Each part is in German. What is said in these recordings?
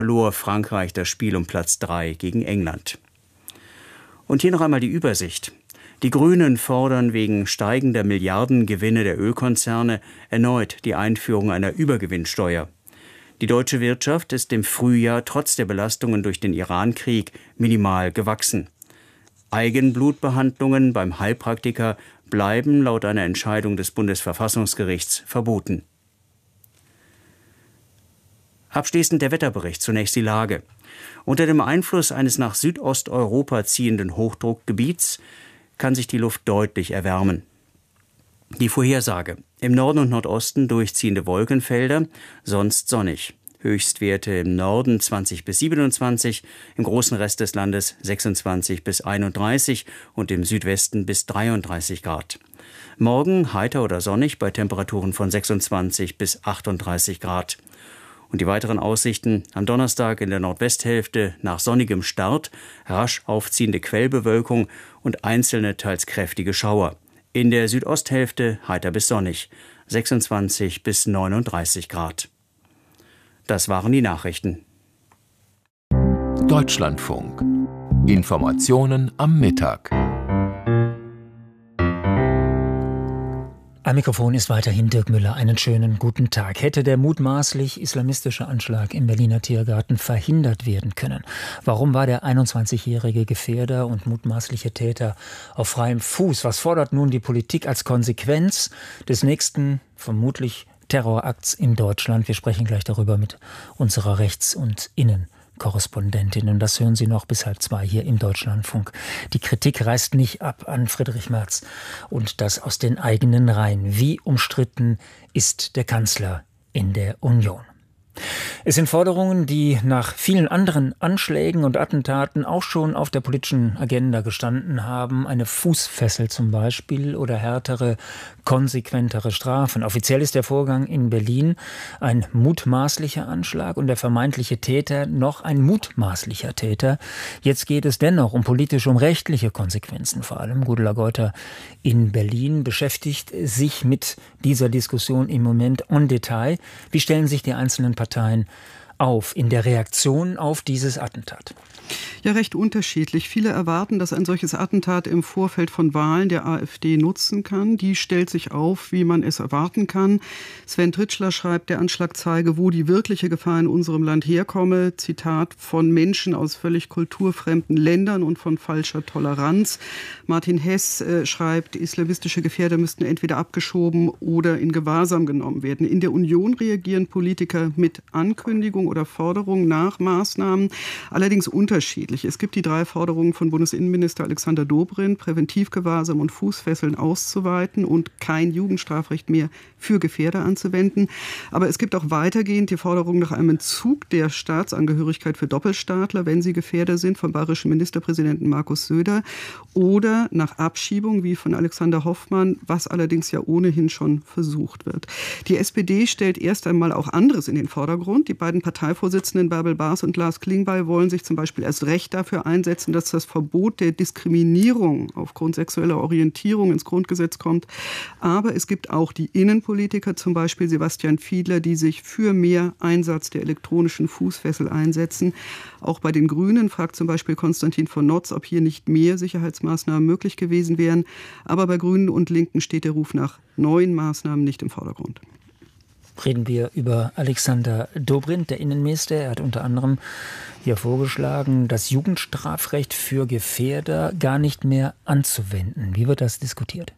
verlor Frankreich das Spiel um Platz 3 gegen England. Und hier noch einmal die Übersicht. Die Grünen fordern wegen steigender Milliardengewinne der Ölkonzerne erneut die Einführung einer Übergewinnsteuer. Die deutsche Wirtschaft ist im Frühjahr trotz der Belastungen durch den Irankrieg minimal gewachsen. Eigenblutbehandlungen beim Heilpraktiker bleiben laut einer Entscheidung des Bundesverfassungsgerichts verboten. Abschließend der Wetterbericht, zunächst die Lage. Unter dem Einfluss eines nach Südosteuropa ziehenden Hochdruckgebiets kann sich die Luft deutlich erwärmen. Die Vorhersage: im Norden und Nordosten durchziehende Wolkenfelder, sonst sonnig. Höchstwerte im Norden 20 bis 27, im großen Rest des Landes 26 bis 31 und im Südwesten bis 33 Grad. Morgen heiter oder sonnig bei Temperaturen von 26 bis 38 Grad. Und die weiteren Aussichten: am Donnerstag in der Nordwesthälfte nach sonnigem Start, rasch aufziehende Quellbewölkung und einzelne teils kräftige Schauer. In der Südosthälfte heiter bis sonnig, 26 bis 39 Grad. Das waren die Nachrichten. Deutschlandfunk. Informationen am Mittag. Am Mikrofon ist weiterhin Dirk Müller. Einen schönen guten Tag. Hätte der mutmaßlich islamistische Anschlag im Berliner Tiergarten verhindert werden können? Warum war der 21-jährige Gefährder und mutmaßliche Täter auf freiem Fuß? Was fordert nun die Politik als Konsequenz des nächsten, vermutlich Terrorakts in Deutschland? Wir sprechen gleich darüber mit unserer Rechts- und Innenkorrespondentin. Und das hören Sie noch bis 1:30 hier im Deutschlandfunk. Die Kritik reißt nicht ab an Friedrich Merz und das aus den eigenen Reihen. Wie umstritten ist der Kanzler in der Union? Es sind Forderungen, die nach vielen anderen Anschlägen und Attentaten auch schon auf der politischen Agenda gestanden haben. Eine Fußfessel zum Beispiel oder härtere, konsequentere Strafen. Offiziell ist der Vorgang in Berlin ein mutmaßlicher Anschlag und der vermeintliche Täter noch ein mutmaßlicher Täter. Jetzt geht es dennoch um politische, um rechtliche Konsequenzen. Vor allem Gudula Geuter in Berlin beschäftigt sich mit dieser Diskussion im Moment en Detail. Wie stellen sich die einzelnen Parteien auf in der Reaktion auf dieses Attentat? Ja, recht unterschiedlich. Viele erwarten, dass ein solches Attentat im Vorfeld von Wahlen der AfD nutzen kann. Die stellt sich auf, wie man es erwarten kann. Sven Tritschler schreibt, der Anschlag zeige, wo die wirkliche Gefahr in unserem Land herkomme. Zitat: von Menschen aus völlig kulturfremden Ländern und von falscher Toleranz. Martin Hess schreibt, islamistische Gefährder müssten entweder abgeschoben oder in Gewahrsam genommen werden. In der Union reagieren Politiker mit Ankündigung oder Forderung nach Maßnahmen, allerdings unterschiedlich. Es gibt die 3 Forderungen von Bundesinnenminister Alexander Dobrindt, Präventivgewahrsam und Fußfesseln auszuweiten und kein Jugendstrafrecht mehr für Gefährder anzuwenden. Aber es gibt auch weitergehend die Forderung nach einem Entzug der Staatsangehörigkeit für Doppelstaatler, wenn sie Gefährder sind, vom bayerischen Ministerpräsidenten Markus Söder, oder nach Abschiebung wie von Alexander Hoffmann, was allerdings ja ohnehin schon versucht wird. Die SPD stellt erst einmal auch anderes in den Vordergrund. Die beiden Parteivorsitzenden Bärbel Baas und Lars Klingbeil wollen sich zum Beispiel erst recht dafür einsetzen, dass das Verbot der Diskriminierung aufgrund sexueller Orientierung ins Grundgesetz kommt. Aber es gibt auch die Innenpolitiker, zum Beispiel Sebastian Fiedler, die sich für mehr Einsatz der elektronischen Fußfessel einsetzen. Auch bei den Grünen fragt zum Beispiel Konstantin von Notz, ob hier nicht mehr Sicherheitsmaßnahmen möglich gewesen wären. Aber bei Grünen und Linken steht der Ruf nach neuen Maßnahmen nicht im Vordergrund. Reden wir über Alexander Dobrindt, der Innenminister. Er hat unter anderem hier vorgeschlagen, das Jugendstrafrecht für Gefährder gar nicht mehr anzuwenden. Wie wird das diskutiert?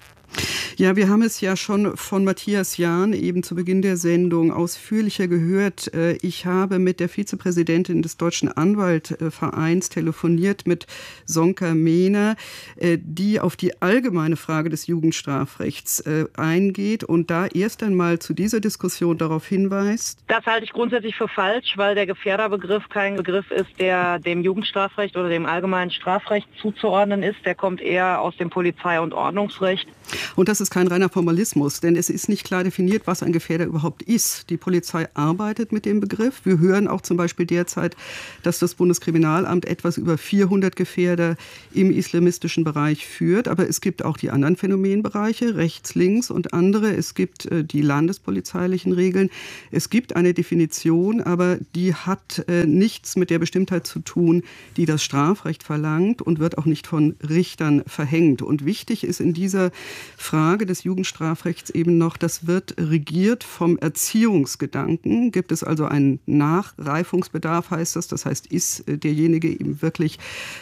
Ja, wir haben es ja schon von Matthias Jahn eben zu Beginn der Sendung ausführlicher gehört. Ich habe mit der Vizepräsidentin des Deutschen Anwaltvereins telefoniert, mit Sonka Mehner, die auf die allgemeine Frage des Jugendstrafrechts eingeht und da erst einmal zu dieser Diskussion darauf hinweist. Das halte ich grundsätzlich für falsch, weil der Gefährderbegriff kein Begriff ist, der dem Jugendstrafrecht oder dem allgemeinen Strafrecht zuzuordnen ist. Der kommt eher aus dem Polizei- und Ordnungsrecht. Und das ist kein reiner Formalismus, denn es ist nicht klar definiert, was ein Gefährder überhaupt ist. Die Polizei arbeitet mit dem Begriff. Wir hören auch zum Beispiel derzeit, dass das Bundeskriminalamt etwas über 400 Gefährder im islamistischen Bereich führt. Aber es gibt auch die anderen Phänomenbereiche, rechts, links und andere. Es gibt die landespolizeilichen Regeln. Es gibt eine Definition, aber die hat nichts mit der Bestimmtheit zu tun, die das Strafrecht verlangt und wird auch nicht von Richtern verhängt. Und wichtig ist in dieser Frage des Jugendstrafrechts eben noch, das wird regiert vom Erziehungsgedanken. Gibt es also einen Nachreifungsbedarf, heißt das? Das heißt, ist derjenige eben wirklich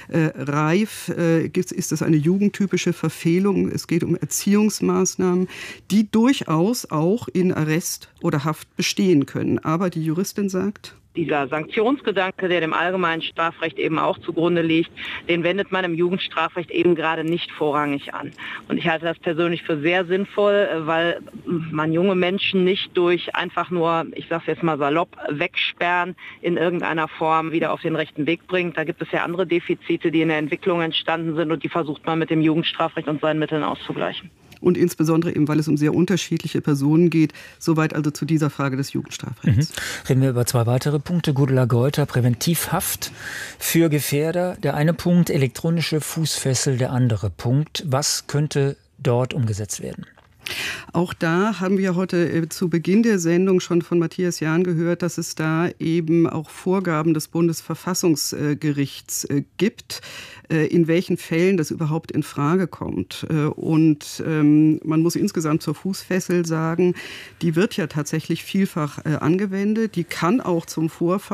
reif? Ist das eine jugendtypische Verfehlung? Es geht um Erziehungsmaßnahmen, die durchaus auch in Arrest oder Haft bestehen können. Aber die Juristin sagt, dieser Sanktionsgedanke, der dem allgemeinen Strafrecht eben auch zugrunde liegt, den wendet man im Jugendstrafrecht eben gerade nicht vorrangig an. Und ich halte das persönlich für sehr sinnvoll, weil man junge Menschen nicht durch einfach nur, ich sage es jetzt mal salopp, wegsperren in irgendeiner Form wieder auf den rechten Weg bringt. Da gibt es ja andere Defizite, die in der Entwicklung entstanden sind und die versucht man mit dem Jugendstrafrecht und seinen Mitteln auszugleichen. Und insbesondere eben, weil es um sehr unterschiedliche Personen geht. Soweit also zu dieser Frage des Jugendstrafrechts. Reden wir über zwei weitere Punkte. Gudula Geuter, Präventivhaft für Gefährder. Der eine Punkt, elektronische Fußfessel, der andere Punkt. Was könnte dort umgesetzt werden? Auch da haben wir heute zu Beginn der Sendung schon von Matthias Jahn gehört, dass es da eben auch Vorgaben des Bundesverfassungsgerichts gibt, in welchen Fällen das überhaupt in Frage kommt. Und man muss insgesamt zur Fußfessel sagen, die wird ja tatsächlich vielfach angewendet. Die kann auch zum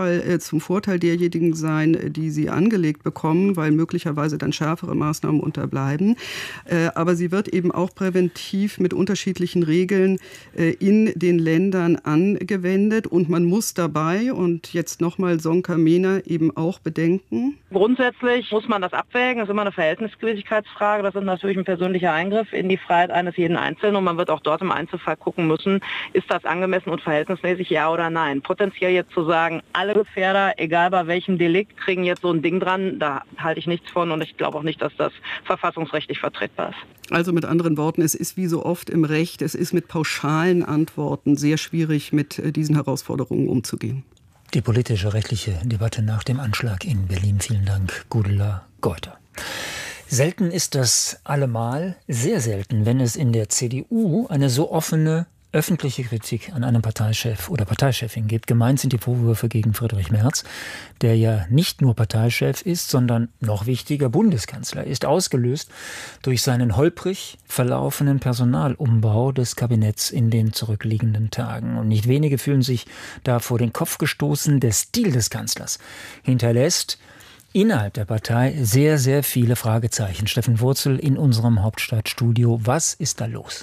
Vorteil derjenigen sein, die sie angelegt bekommen, weil möglicherweise dann schärfere Maßnahmen unterbleiben. Aber sie wird eben auch präventiv mit unterschiedlichen Regeln in den Ländern angewendet. Und man muss dabei, und jetzt nochmal Sonka Mehner, eben auch bedenken. Grundsätzlich muss man das abwägen. Das ist immer eine Verhältnismäßigkeitsfrage. Das ist natürlich ein persönlicher Eingriff in die Freiheit eines jeden Einzelnen. Und man wird auch dort im Einzelfall gucken müssen, ist das angemessen und verhältnismäßig, ja oder nein. Potenziell jetzt zu sagen, alle Gefährder, egal bei welchem Delikt, kriegen jetzt so ein Ding dran, da halte ich nichts von. Und ich glaube auch nicht, dass das verfassungsrechtlich vertretbar ist. Also mit anderen Worten, es ist wie so oft im Recht, es ist mit pauschalen Antworten sehr schwierig, mit diesen Herausforderungen umzugehen. Die politische, rechtliche Debatte nach dem Anschlag in Berlin. Vielen Dank, Gudula Geuter. Selten ist das allemal, sehr selten, wenn es in der CDU eine so offene öffentliche Kritik an einem Parteichef oder Parteichefin gibt. Gemeint sind die Vorwürfe gegen Friedrich Merz, der ja nicht nur Parteichef ist, sondern noch wichtiger Bundeskanzler ist, ausgelöst durch seinen holprig verlaufenen Personalumbau des Kabinetts in den zurückliegenden Tagen. Und nicht wenige fühlen sich da vor den Kopf gestoßen. Der Stil des Kanzlers hinterlässt innerhalb der Partei sehr, sehr viele Fragezeichen. Steffen Wurzel in unserem Hauptstadtstudio. Was ist da los?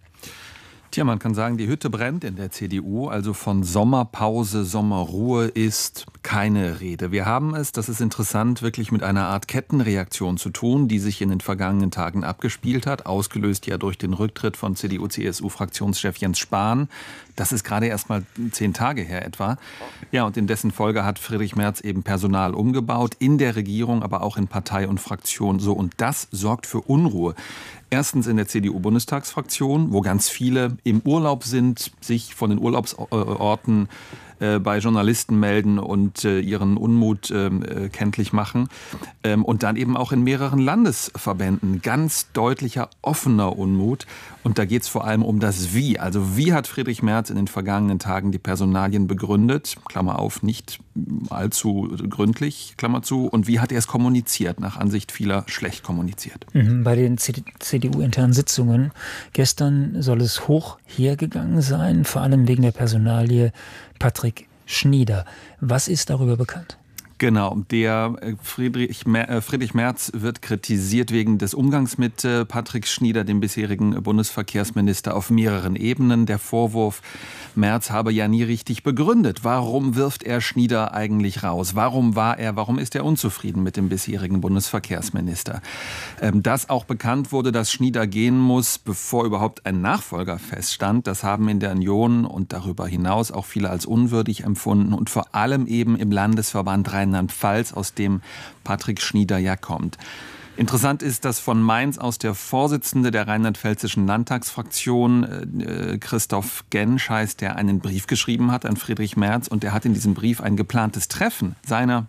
Tja, man kann sagen, die Hütte brennt in der CDU, also von Sommerpause, Sommerruhe ist keine Rede. Wir haben es, das ist interessant, wirklich mit einer Art Kettenreaktion zu tun, die sich in den vergangenen Tagen abgespielt hat, ausgelöst ja durch den Rücktritt von CDU-CSU-Fraktionschef Jens Spahn. Das ist gerade erst mal 10 Tage her etwa. Ja, und in dessen Folge hat Friedrich Merz eben Personal umgebaut, in der Regierung, aber auch in Partei und Fraktion. So, und das sorgt für Unruhe. Erstens in der CDU-Bundestagsfraktion, wo ganz viele im Urlaub sind, sich von den Urlaubsorten bei Journalisten melden und ihren Unmut kenntlich machen. Und dann eben auch in mehreren Landesverbänden ganz deutlicher, offener Unmut. Und da geht es vor allem um das Wie. Also wie hat Friedrich Merz in den vergangenen Tagen die Personalien begründet? Klammer auf, nicht allzu gründlich, Klammer zu. Und wie hat er es kommuniziert? Nach Ansicht vieler schlecht kommuniziert. Bei den CDU-internen Sitzungen gestern soll es hoch hergegangen sein, vor allem wegen der Personalie Patrick Schnieder. Was ist darüber bekannt? Genau, der Friedrich Merz wird kritisiert wegen des Umgangs mit Patrick Schnieder, dem bisherigen Bundesverkehrsminister, auf mehreren Ebenen. Der Vorwurf, Merz habe ja nie richtig begründet. Warum wirft er Schnieder eigentlich raus? Warum ist er unzufrieden mit dem bisherigen Bundesverkehrsminister? Dass auch bekannt wurde, dass Schnieder gehen muss, bevor überhaupt ein Nachfolger feststand, das haben in der Union und darüber hinaus auch viele als unwürdig empfunden und vor allem eben im Landesverband Rheinland-Pfalz, aus dem Patrick Schnieder ja kommt. Interessant ist, dass von Mainz aus der Vorsitzende der rheinland-pfälzischen Landtagsfraktion, Christoph Gensch heißt, der einen Brief geschrieben hat an Friedrich Merz. Und er hat in diesem Brief ein geplantes Treffen seiner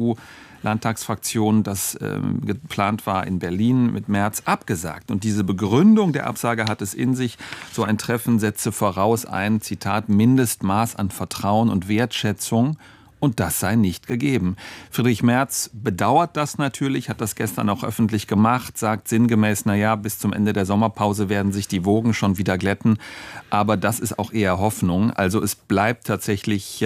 CDU-Landtagsfraktion, das geplant war in Berlin, mit Merz abgesagt. Und diese Begründung der Absage hat es in sich. So ein Treffen setze voraus ein, Zitat, Mindestmaß an Vertrauen und Wertschätzung. Und das sei nicht gegeben. Friedrich Merz bedauert das natürlich, hat das gestern auch öffentlich gemacht, sagt sinngemäß, bis zum Ende der Sommerpause werden sich die Wogen schon wieder glätten. Aber das ist auch eher Hoffnung. Also es bleibt tatsächlich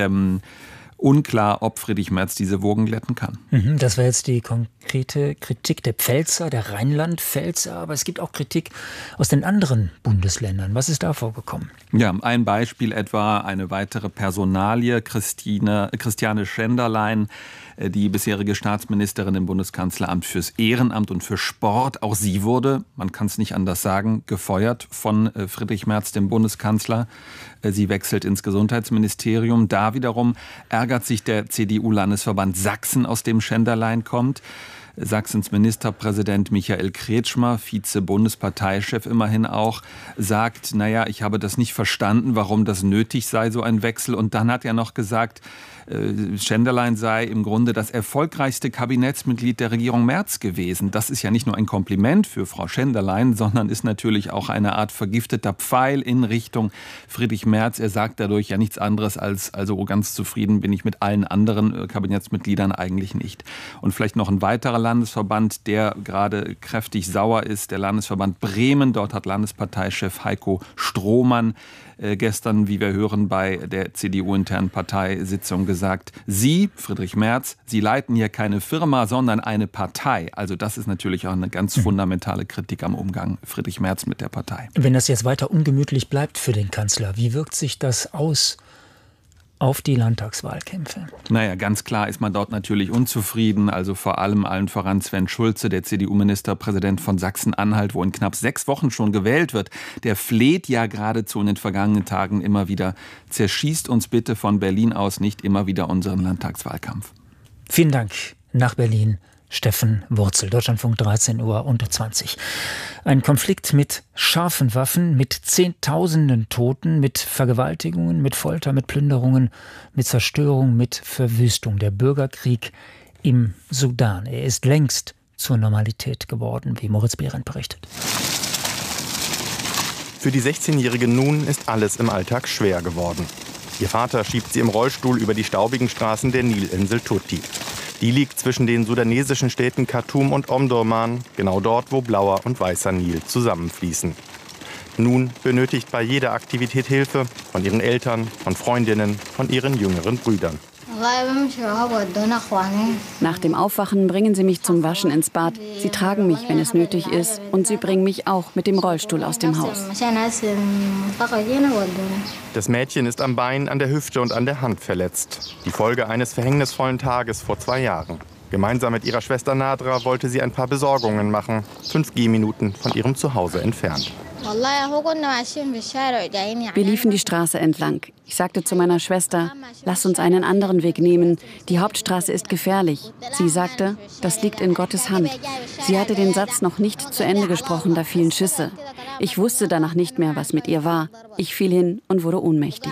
unklar, ob Friedrich Merz diese Wogen glätten kann. Das war jetzt die konkrete Kritik der Pfälzer, der Rheinland-Pfälzer. Aber es gibt auch Kritik aus den anderen Bundesländern. Was ist da vorgekommen? Ja, ein Beispiel etwa eine weitere Personalie, Christiane Schenderlein, die bisherige Staatsministerin im Bundeskanzleramt fürs Ehrenamt und für Sport. Auch sie wurde, man kann es nicht anders sagen, gefeuert von Friedrich Merz, dem Bundeskanzler. Sie wechselt ins Gesundheitsministerium. Da wiederum ärgert sich der CDU-Landesverband Sachsen, aus dem Schenderlein kommt. Sachsens Ministerpräsident Michael Kretschmer, Vize-Bundesparteichef immerhin auch, sagt, ich habe das nicht verstanden, warum das nötig sei, so ein Wechsel. Und dann hat er noch gesagt, Schenderlein sei im Grunde das erfolgreichste Kabinettsmitglied der Regierung Merz gewesen. Das ist ja nicht nur ein Kompliment für Frau Schenderlein, sondern ist natürlich auch eine Art vergifteter Pfeil in Richtung Friedrich Merz. Er sagt dadurch ja nichts anderes als, ganz zufrieden bin ich mit allen anderen Kabinettsmitgliedern eigentlich nicht. Und vielleicht noch ein weiterer Landesverband, der gerade kräftig sauer ist, der Landesverband Bremen. Dort hat Landesparteichef Heiko Strohmann gestern, wie wir hören, bei der CDU-internen Parteisitzung gesagt, Sie, Friedrich Merz, Sie leiten hier keine Firma, sondern eine Partei. Also das ist natürlich auch eine ganz fundamentale Kritik am Umgang Friedrich Merz mit der Partei. Wenn das jetzt weiter ungemütlich bleibt für den Kanzler, wie wirkt sich das aus auf die Landtagswahlkämpfe? Ganz klar ist man dort natürlich unzufrieden. Also vor allem allen voran Sven Schulze, der CDU-Ministerpräsident von Sachsen-Anhalt, wo in knapp 6 Wochen schon gewählt wird. Der fleht ja geradezu in den vergangenen Tagen immer wieder, zerschießt uns bitte von Berlin aus nicht immer wieder unseren Landtagswahlkampf. Vielen Dank nach Berlin. Steffen Wurzel, Deutschlandfunk 13:20 Uhr. Ein Konflikt mit scharfen Waffen, mit Zehntausenden Toten, mit Vergewaltigungen, mit Folter, mit Plünderungen, mit Zerstörung, mit Verwüstung. Der Bürgerkrieg im Sudan. Er ist längst zur Normalität geworden, wie Moritz Behrendt berichtet. Für die 16-jährige Nun ist alles im Alltag schwer geworden. Ihr Vater schiebt sie im Rollstuhl über die staubigen Straßen der Nilinsel Tuti. Die liegt zwischen den sudanesischen Städten Khartoum und Omdurman, genau dort, wo blauer und weißer Nil zusammenfließen. Nun benötigt bei jeder Aktivität Hilfe von ihren Eltern, von Freundinnen, von ihren jüngeren Brüdern. Nach dem Aufwachen bringen sie mich zum Waschen ins Bad. Sie tragen mich, wenn es nötig ist. Und sie bringen mich auch mit dem Rollstuhl aus dem Haus. Das Mädchen ist am Bein, an der Hüfte und an der Hand verletzt. Die Folge eines verhängnisvollen Tages vor 2 Jahren. Gemeinsam mit ihrer Schwester Nadra wollte sie ein paar Besorgungen machen, 5 Gehminuten von ihrem Zuhause entfernt. Wir liefen die Straße entlang. Ich sagte zu meiner Schwester, lass uns einen anderen Weg nehmen. Die Hauptstraße ist gefährlich. Sie sagte, das liegt in Gottes Hand. Sie hatte den Satz noch nicht zu Ende gesprochen, da fielen Schüsse. Ich wusste danach nicht mehr, was mit ihr war. Ich fiel hin und wurde ohnmächtig.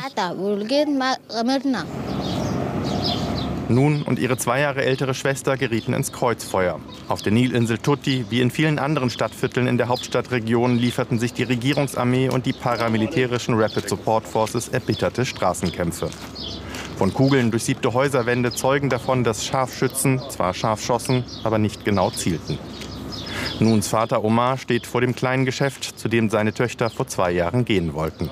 Nun und ihre 2 Jahre ältere Schwester gerieten ins Kreuzfeuer. Auf der Nilinsel Tuti, wie in vielen anderen Stadtvierteln in der Hauptstadtregion, lieferten sich die Regierungsarmee und die paramilitärischen Rapid Support Forces erbitterte Straßenkämpfe. Von Kugeln durchsiebte Häuserwände zeugen davon, dass Scharfschützen zwar scharf schossen, aber nicht genau zielten. Nuns Vater Omar steht vor dem kleinen Geschäft, zu dem seine Töchter vor 2 Jahren gehen wollten.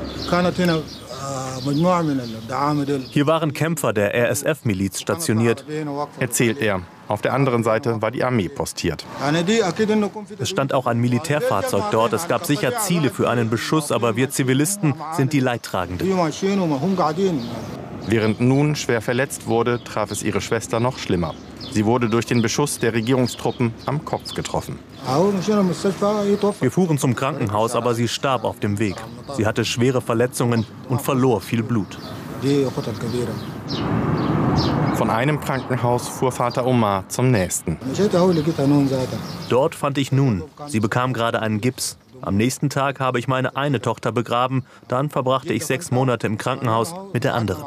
Hier waren Kämpfer der RSF-Miliz stationiert, erzählt er. Auf der anderen Seite war die Armee postiert. Es stand auch ein Militärfahrzeug dort. Es gab sicher Ziele für einen Beschuss, aber wir Zivilisten sind die Leidtragenden. Während Nun schwer verletzt wurde, traf es ihre Schwester noch schlimmer. Sie wurde durch den Beschuss der Regierungstruppen am Kopf getroffen. Wir fuhren zum Krankenhaus, aber sie starb auf dem Weg. Sie hatte schwere Verletzungen und verlor viel Blut. Von einem Krankenhaus fuhr Vater Omar zum nächsten. Dort fand ich Nun. Sie bekam gerade einen Gips. Am nächsten Tag habe ich meine eine Tochter begraben. Dann verbrachte ich 6 Monate im Krankenhaus mit der anderen.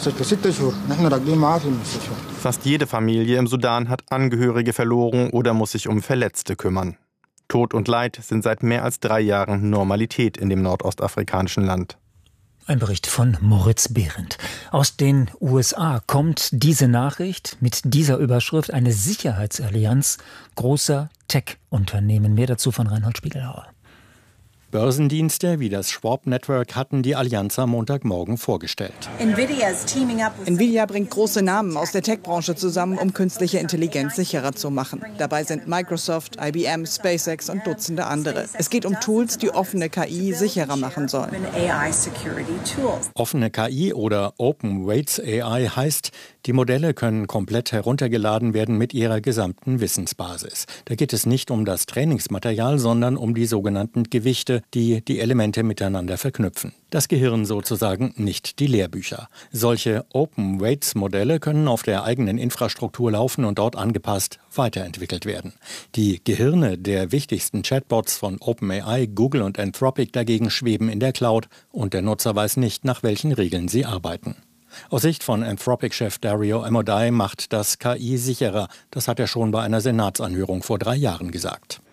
Fast jede Familie im Sudan hat Angehörige verloren oder muss sich um Verletzte kümmern. Tod und Leid sind seit mehr als 3 Jahren Normalität in dem nordostafrikanischen Land. Ein Bericht von Moritz Behrendt. Aus den USA kommt diese Nachricht mit dieser Überschrift: eine Sicherheitsallianz großer Tech-Unternehmen. Mehr dazu von Reinhold Spiegelhauer. Börsendienste wie das Schwab Network hatten die Allianz am Montagmorgen vorgestellt. Nvidia bringt große Namen aus der Tech-Branche zusammen, um künstliche Intelligenz sicherer zu machen. Dabei sind Microsoft, IBM, SpaceX und Dutzende andere. Es geht um Tools, die offene KI sicherer machen sollen. Offene KI oder Open Weights AI heißt, die Modelle können komplett heruntergeladen werden mit ihrer gesamten Wissensbasis. Da geht es nicht um das Trainingsmaterial, sondern um die sogenannten Gewichte, die die Elemente miteinander verknüpfen. Das Gehirn sozusagen, nicht die Lehrbücher. Solche Open Weights Modelle können auf der eigenen Infrastruktur laufen und dort angepasst weiterentwickelt werden. Die Gehirne der wichtigsten Chatbots von OpenAI, Google und Anthropic dagegen schweben in der Cloud und der Nutzer weiß nicht, nach welchen Regeln sie arbeiten. Aus Sicht von Anthropic-Chef Dario Amodei macht das KI sicherer. Das hat er schon bei einer Senatsanhörung vor 3 Jahren gesagt.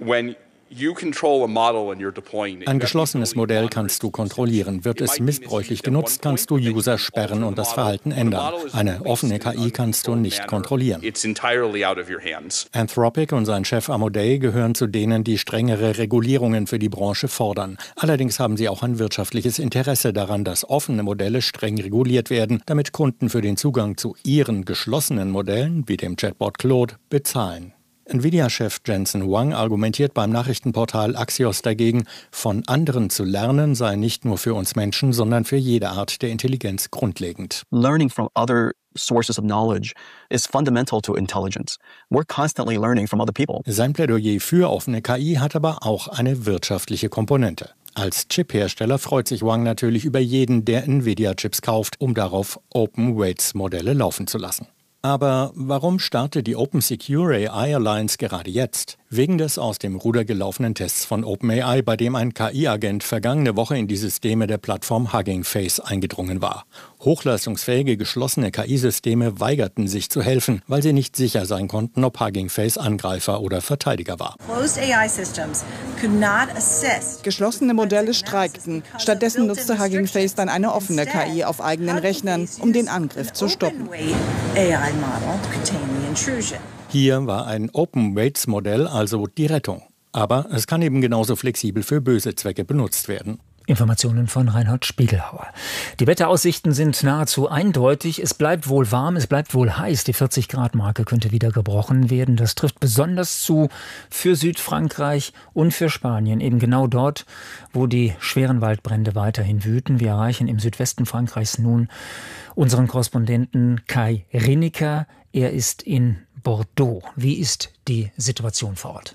Ein geschlossenes Modell kannst du kontrollieren. Wird es missbräuchlich genutzt, kannst du User sperren und das Verhalten ändern. Eine offene KI kannst du nicht kontrollieren. Anthropic und sein Chef Amodei gehören zu denen, die strengere Regulierungen für die Branche fordern. Allerdings haben sie auch ein wirtschaftliches Interesse daran, dass offene Modelle streng reguliert werden, damit Kunden für den Zugang zu ihren geschlossenen Modellen, wie dem Chatbot Claude, bezahlen. Nvidia-Chef Jensen Huang argumentiert beim Nachrichtenportal Axios dagegen, von anderen zu lernen sei nicht nur für uns Menschen, sondern für jede Art der Intelligenz grundlegend. Learning from other sources of knowledge is fundamental to intelligence. We're constantly learning from other people. Sein Plädoyer für offene KI hat aber auch eine wirtschaftliche Komponente. Als Chip-Hersteller freut sich Huang natürlich über jeden, der Nvidia-Chips kauft, um darauf Open-Weights-Modelle laufen zu lassen. Aber warum startet die Open Secure AI Alliance gerade jetzt? Wegen des aus dem Ruder gelaufenen Tests von OpenAI, bei dem ein KI-Agent vergangene Woche in die Systeme der Plattform Hugging Face eingedrungen war. Hochleistungsfähige geschlossene KI-Systeme weigerten sich zu helfen, weil sie nicht sicher sein konnten, ob Hugging Face Angreifer oder Verteidiger war. Geschlossene Modelle streikten. Stattdessen nutzte Hugging Face dann eine offene KI auf eigenen Rechnern, um den Angriff zu stoppen. Hier war ein Open-Weights-Modell also die Rettung. Aber es kann eben genauso flexibel für böse Zwecke benutzt werden. Informationen von Reinhold Spiegelhauer. Die Wetteraussichten sind nahezu eindeutig. Es bleibt wohl warm, es bleibt wohl heiß. Die 40-Grad-Marke könnte wieder gebrochen werden. Das trifft besonders zu für Südfrankreich und für Spanien. Eben genau dort, wo die schweren Waldbrände weiterhin wüten. Wir erreichen im Südwesten Frankreichs nun unseren Korrespondenten Kai Rineker. Er ist in Bordeaux. Wie ist die Situation vor Ort?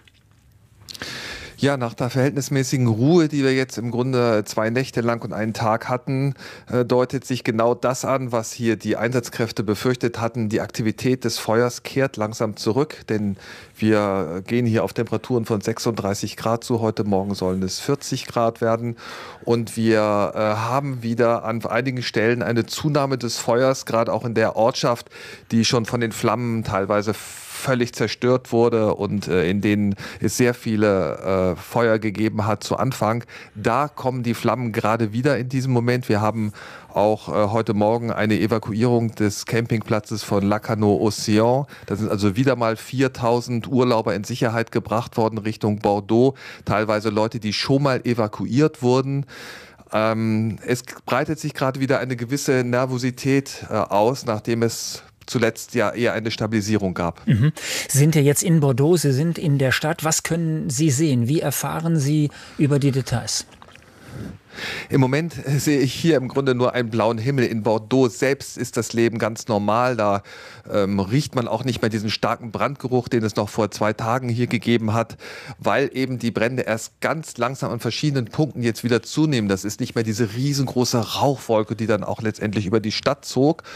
Ja, nach der verhältnismäßigen Ruhe, die wir jetzt im Grunde 2 Nächte lang und einen Tag hatten, deutet sich genau das an, was hier die Einsatzkräfte befürchtet hatten. Die Aktivität des Feuers kehrt langsam zurück, denn wir gehen hier auf Temperaturen von 36 Grad zu. Heute Morgen sollen es 40 Grad werden. Und wir haben wieder an einigen Stellen eine Zunahme des Feuers, gerade auch in der Ortschaft, die schon von den Flammen teilweise völlig zerstört wurde und in denen es sehr viele Feuer gegeben hat zu Anfang. Da kommen die Flammen gerade wieder in diesem Moment. Wir haben auch heute Morgen eine Evakuierung des Campingplatzes von Lacanau-Océan. Da sind also wieder mal 4000 Urlauber in Sicherheit gebracht worden Richtung Bordeaux. Teilweise Leute, die schon mal evakuiert wurden. Es breitet sich gerade wieder eine gewisse Nervosität aus, nachdem es zuletzt ja eher eine Stabilisierung gab. Sie sind ja jetzt in Bordeaux, Sie sind in der Stadt. Was können Sie sehen? Wie erfahren Sie über die Details? Im Moment sehe ich hier im Grunde nur einen blauen Himmel. In Bordeaux selbst ist das Leben ganz normal. Da riecht man auch nicht mehr diesen starken Brandgeruch, den es noch vor 2 Tagen hier gegeben hat, weil eben die Brände erst ganz langsam an verschiedenen Punkten jetzt wieder zunehmen. Das ist nicht mehr diese riesengroße Rauchwolke, die dann auch letztendlich über die Stadt zog,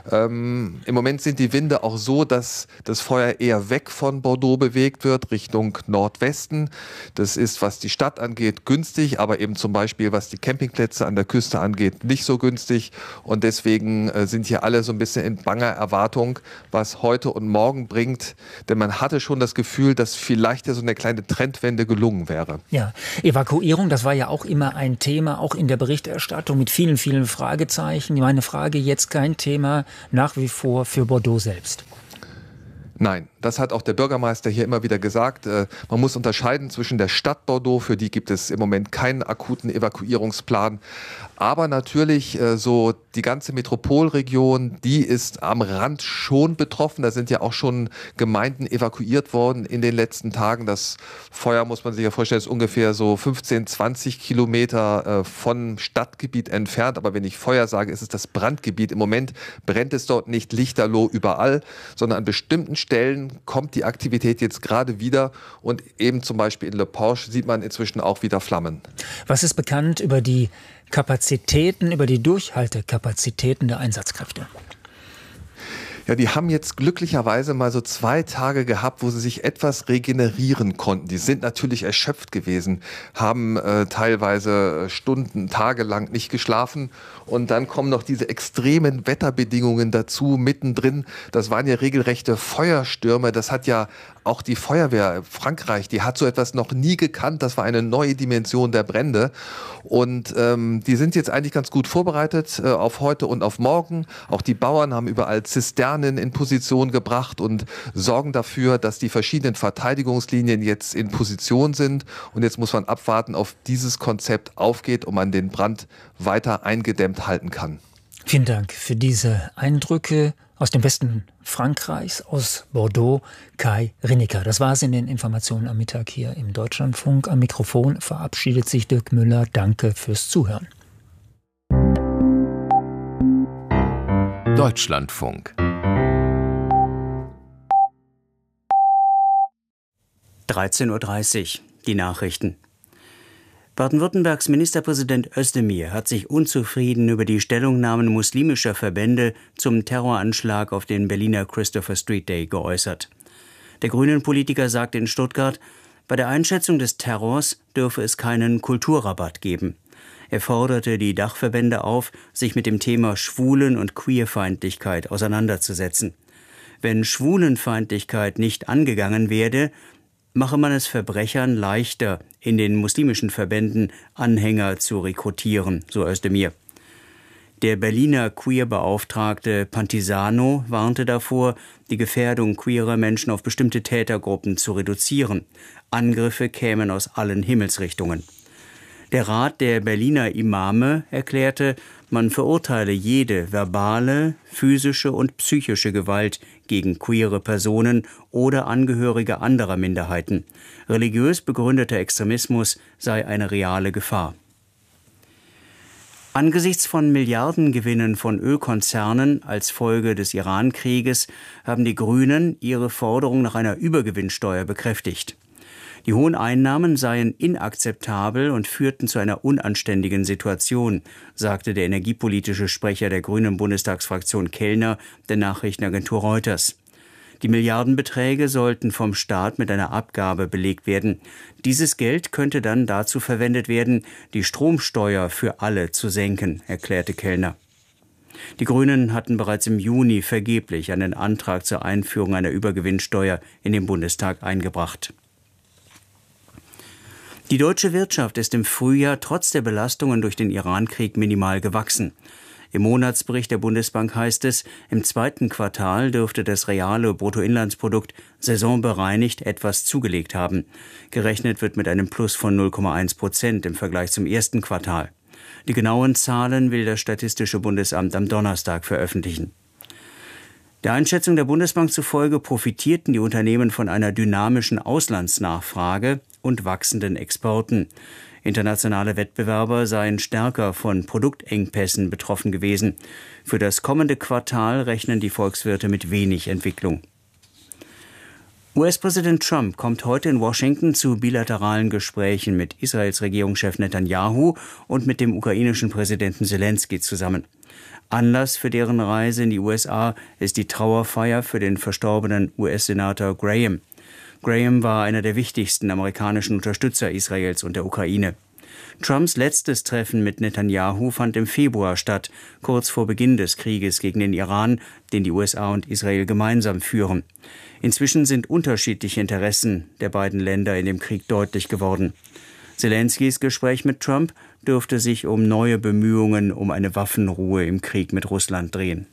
Im Moment sind die Winde auch so, dass das Feuer eher weg von Bordeaux bewegt wird, Richtung Nordwesten. Das ist, was die Stadt angeht, günstig, aber eben zum Beispiel, was die Campingplätze an der Küste angeht, nicht so günstig. Und deswegen sind hier alle so ein bisschen in banger Erwartung, was heute und morgen bringt. Denn man hatte schon das Gefühl, dass vielleicht ja so eine kleine Trendwende gelungen wäre. Ja, Evakuierung, das war ja auch immer ein Thema, auch in der Berichterstattung mit vielen, vielen Fragezeichen. Meine Frage, jetzt kein Thema nach wie vor für Bordeaux selbst. Nein, das hat auch der Bürgermeister hier immer wieder gesagt. Man muss unterscheiden zwischen der Stadt Bordeaux, für die gibt es im Moment keinen akuten Evakuierungsplan. Aber natürlich so die ganze Metropolregion, die ist am Rand schon betroffen. Da sind ja auch schon Gemeinden evakuiert worden in den letzten Tagen. Das Feuer, muss man sich ja vorstellen, ist ungefähr so 15, 20 Kilometer vom Stadtgebiet entfernt. Aber wenn ich Feuer sage, ist es das Brandgebiet. Im Moment brennt es dort nicht lichterloh überall, sondern an bestimmten Stellen kommt die Aktivität jetzt gerade wieder. Und eben zum Beispiel in Le Porche sieht man inzwischen auch wieder Flammen. Was ist bekannt über die Kapazitäten, über die Durchhaltekapazitäten der Einsatzkräfte? Ja, die haben jetzt glücklicherweise mal so 2 Tage gehabt, wo sie sich etwas regenerieren konnten. Die sind natürlich erschöpft gewesen, haben teilweise Stunden, tagelang nicht geschlafen. Und dann kommen noch diese extremen Wetterbedingungen dazu, mittendrin. Das waren ja regelrechte Feuerstürme. Das hat ja auch die Feuerwehr Frankreich, die hat so etwas noch nie gekannt. Das war eine neue Dimension der Brände. Und die sind jetzt eigentlich ganz gut vorbereitet auf heute und auf morgen. Auch die Bauern haben überall Zisternen in Position gebracht und sorgen dafür, dass die verschiedenen Verteidigungslinien jetzt in Position sind. Und jetzt muss man abwarten, ob dieses Konzept aufgeht und man den Brand weiter eingedämmt halten kann. Vielen Dank für diese Eindrücke aus dem Westen Frankreichs, aus Bordeaux, Kai Rinecker. Das war es in den Informationen am Mittag hier im Deutschlandfunk. Am Mikrofon verabschiedet sich Dirk Müller. Danke fürs Zuhören. Deutschlandfunk. 13:30 Uhr, die Nachrichten. Baden-Württembergs Ministerpräsident Özdemir hat sich unzufrieden über die Stellungnahmen muslimischer Verbände zum Terroranschlag auf den Berliner Christopher Street Day geäußert. Der Grünen-Politiker sagte in Stuttgart, bei der Einschätzung des Terrors dürfe es keinen Kulturrabatt geben. Er forderte die Dachverbände auf, sich mit dem Thema Schwulen- und Queerfeindlichkeit auseinanderzusetzen. Wenn Schwulenfeindlichkeit nicht angegangen werde, mache man es Verbrechern leichter, in den muslimischen Verbänden Anhänger zu rekrutieren, so Özdemir. Der Berliner Queer-Beauftragte Pantisano warnte davor, die Gefährdung queerer Menschen auf bestimmte Tätergruppen zu reduzieren. Angriffe kämen aus allen Himmelsrichtungen. Der Rat der Berliner Imame erklärte, man verurteile jede verbale, physische und psychische Gewalt gegen queere Personen oder Angehörige anderer Minderheiten. Religiös begründeter Extremismus sei eine reale Gefahr. Angesichts von Milliardengewinnen von Ölkonzernen als Folge des Iran-Krieges haben die Grünen ihre Forderung nach einer Übergewinnsteuer bekräftigt. Die hohen Einnahmen seien inakzeptabel und führten zu einer unanständigen Situation, sagte der energiepolitische Sprecher der Grünen Bundestagsfraktion Kellner der Nachrichtenagentur Reuters. Die Milliardenbeträge sollten vom Staat mit einer Abgabe belegt werden. Dieses Geld könnte dann dazu verwendet werden, die Stromsteuer für alle zu senken, erklärte Kellner. Die Grünen hatten bereits im Juni vergeblich einen Antrag zur Einführung einer Übergewinnsteuer in den Bundestag eingebracht. Die deutsche Wirtschaft ist im Frühjahr trotz der Belastungen durch den Iran-Krieg minimal gewachsen. Im Monatsbericht der Bundesbank heißt es, im 2. Quartal dürfte das reale Bruttoinlandsprodukt saisonbereinigt etwas zugelegt haben. Gerechnet wird mit einem Plus von 0,1% im Vergleich zum 1. Quartal. Die genauen Zahlen will das Statistische Bundesamt am Donnerstag veröffentlichen. Der Einschätzung der Bundesbank zufolge profitierten die Unternehmen von einer dynamischen Auslandsnachfrage und wachsenden Exporten. Internationale Wettbewerber seien stärker von Produktengpässen betroffen gewesen. Für das kommende Quartal rechnen die Volkswirte mit wenig Entwicklung. US-Präsident Trump kommt heute in Washington zu bilateralen Gesprächen mit Israels Regierungschef Netanyahu und mit dem ukrainischen Präsidenten Selenskyj zusammen. Anlass für deren Reise in die USA ist die Trauerfeier für den verstorbenen US-Senator Graham. Graham war einer der wichtigsten amerikanischen Unterstützer Israels und der Ukraine. Trumps letztes Treffen mit Netanyahu fand im Februar statt, kurz vor Beginn des Krieges gegen den Iran, den die USA und Israel gemeinsam führen. Inzwischen sind unterschiedliche Interessen der beiden Länder in dem Krieg deutlich geworden. Zelenskys Gespräch mit Trump dürfte sich um neue Bemühungen um eine Waffenruhe im Krieg mit Russland drehen.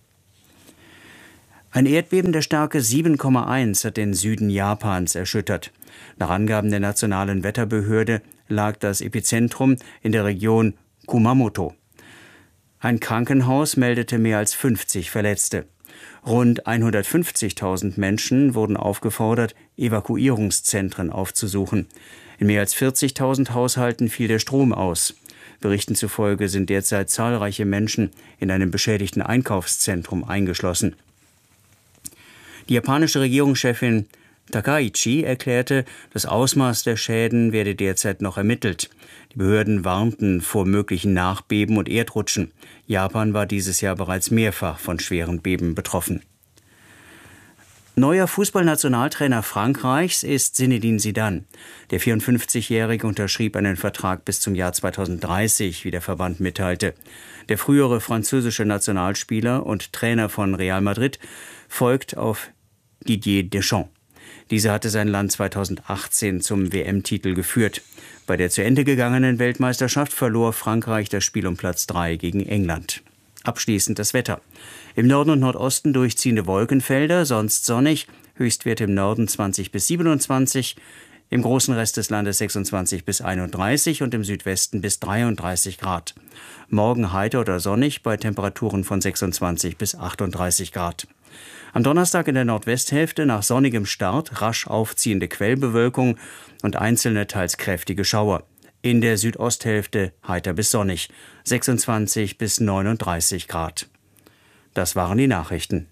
Ein Erdbeben der Stärke 7,1 hat den Süden Japans erschüttert. Nach Angaben der Nationalen Wetterbehörde lag das Epizentrum in der Region Kumamoto. Ein Krankenhaus meldete mehr als 50 Verletzte. Rund 150.000 Menschen wurden aufgefordert, Evakuierungszentren aufzusuchen. In mehr als 40.000 Haushalten fiel der Strom aus. Berichten zufolge sind derzeit zahlreiche Menschen in einem beschädigten Einkaufszentrum eingeschlossen. Die japanische Regierungschefin Takaichi erklärte, das Ausmaß der Schäden werde derzeit noch ermittelt. Die Behörden warnten vor möglichen Nachbeben und Erdrutschen. Japan war dieses Jahr bereits mehrfach von schweren Beben betroffen. Neuer Fußballnationaltrainer Frankreichs ist Zinedine Zidane. Der 54-Jährige unterschrieb einen Vertrag bis zum Jahr 2030, wie der Verband mitteilte. Der frühere französische Nationalspieler und Trainer von Real Madrid folgt auf Didier Deschamps. Dieser hatte sein Land 2018 zum WM-Titel geführt. Bei der zu Ende gegangenen Weltmeisterschaft verlor Frankreich das Spiel um Platz 3 gegen England. Abschließend das Wetter. Im Norden und Nordosten durchziehende Wolkenfelder, sonst sonnig, Höchstwerte im Norden 20 bis 27, im großen Rest des Landes 26 bis 31 und im Südwesten bis 33 Grad. Morgen heiter oder sonnig bei Temperaturen von 26 bis 38 Grad. Am Donnerstag in der Nordwesthälfte nach sonnigem Start rasch aufziehende Quellbewölkung und einzelne teils kräftige Schauer. In der Südosthälfte heiter bis sonnig, 26 bis 39 Grad. Das waren die Nachrichten.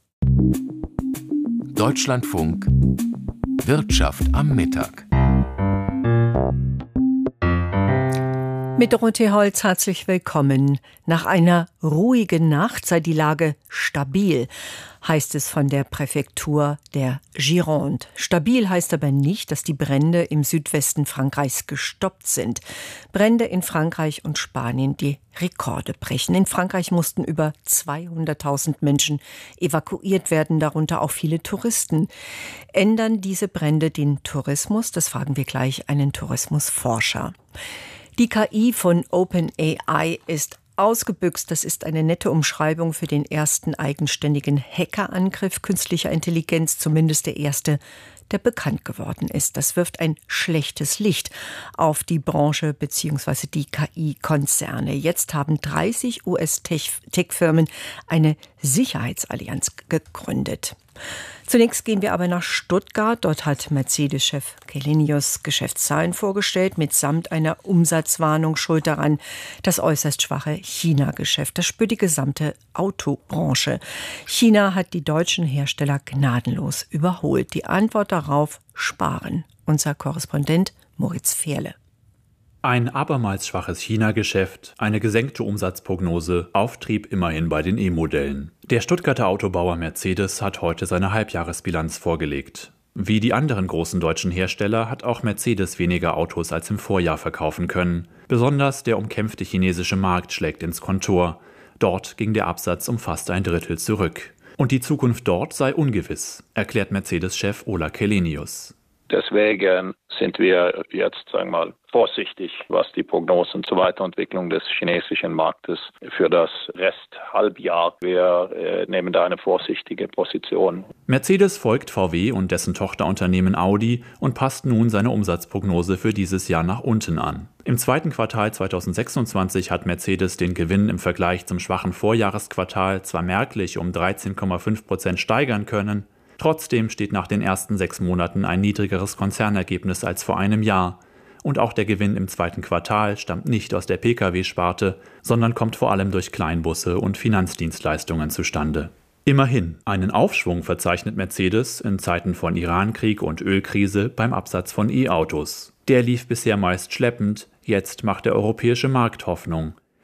Deutschlandfunk Wirtschaft am Mittag. Mit Dorothee Holz herzlich willkommen. Nach einer ruhigen Nacht sei die Lage stabil, heißt es von der Präfektur der Gironde. Stabil heißt aber nicht, dass die Brände im Südwesten Frankreichs gestoppt sind. Brände in Frankreich und Spanien, die Rekorde brechen. In Frankreich mussten über 200.000 Menschen evakuiert werden, darunter auch viele Touristen. Ändern diese Brände den Tourismus? Das fragen wir gleich einen Tourismusforscher. Die KI von OpenAI ist ausgebüxt. Das ist eine nette Umschreibung für den ersten eigenständigen Hackerangriff künstlicher Intelligenz, zumindest der erste, der bekannt geworden ist. Das wirft ein schlechtes Licht auf die Branche bzw. die KI-Konzerne. Jetzt haben 30 US-Tech-Firmen eine Sicherheitsallianz gegründet. Zunächst gehen wir aber nach Stuttgart. Dort hat Mercedes-Chef Källenius Geschäftszahlen vorgestellt, mitsamt einer Umsatzwarnung. Schuld daran das äußerst schwache China-Geschäft. Das spürt die gesamte Autobranche. China hat die deutschen Hersteller gnadenlos überholt. Die Antwort darauf: Sparen. Unser Korrespondent Moritz Fehrle. Ein abermals schwaches China-Geschäft, eine gesenkte Umsatzprognose, Auftrieb immerhin bei den E-Modellen. Der Stuttgarter Autobauer Mercedes hat heute seine Halbjahresbilanz vorgelegt. Wie die anderen großen deutschen Hersteller hat auch Mercedes weniger Autos als im Vorjahr verkaufen können. Besonders der umkämpfte chinesische Markt schlägt ins Kontor. Dort ging der Absatz um fast ein Drittel zurück. Und die Zukunft dort sei ungewiss, erklärt Mercedes-Chef Ola Källenius. Deswegen sind wir jetzt, sagen wir mal, vorsichtig, was die Prognosen zur Weiterentwicklung des chinesischen Marktes für das Resthalbjahr. Wir nehmen da eine vorsichtige Position. Mercedes folgt VW und dessen Tochterunternehmen Audi und passt nun seine Umsatzprognose für dieses Jahr nach unten an. Im zweiten Quartal 2026 hat Mercedes den Gewinn im Vergleich zum schwachen Vorjahresquartal zwar merklich um 13,5% steigern können, trotzdem steht nach den ersten 6 Monaten ein niedrigeres Konzernergebnis als vor einem Jahr. Und auch der Gewinn im zweiten Quartal stammt nicht aus der Pkw-Sparte, sondern kommt vor allem durch Kleinbusse und Finanzdienstleistungen zustande. Immerhin, einen Aufschwung verzeichnet Mercedes in Zeiten von Irankrieg und Ölkrise beim Absatz von E-Autos. Der lief bisher meist schleppend, jetzt macht der europäische Markt Hoffnung.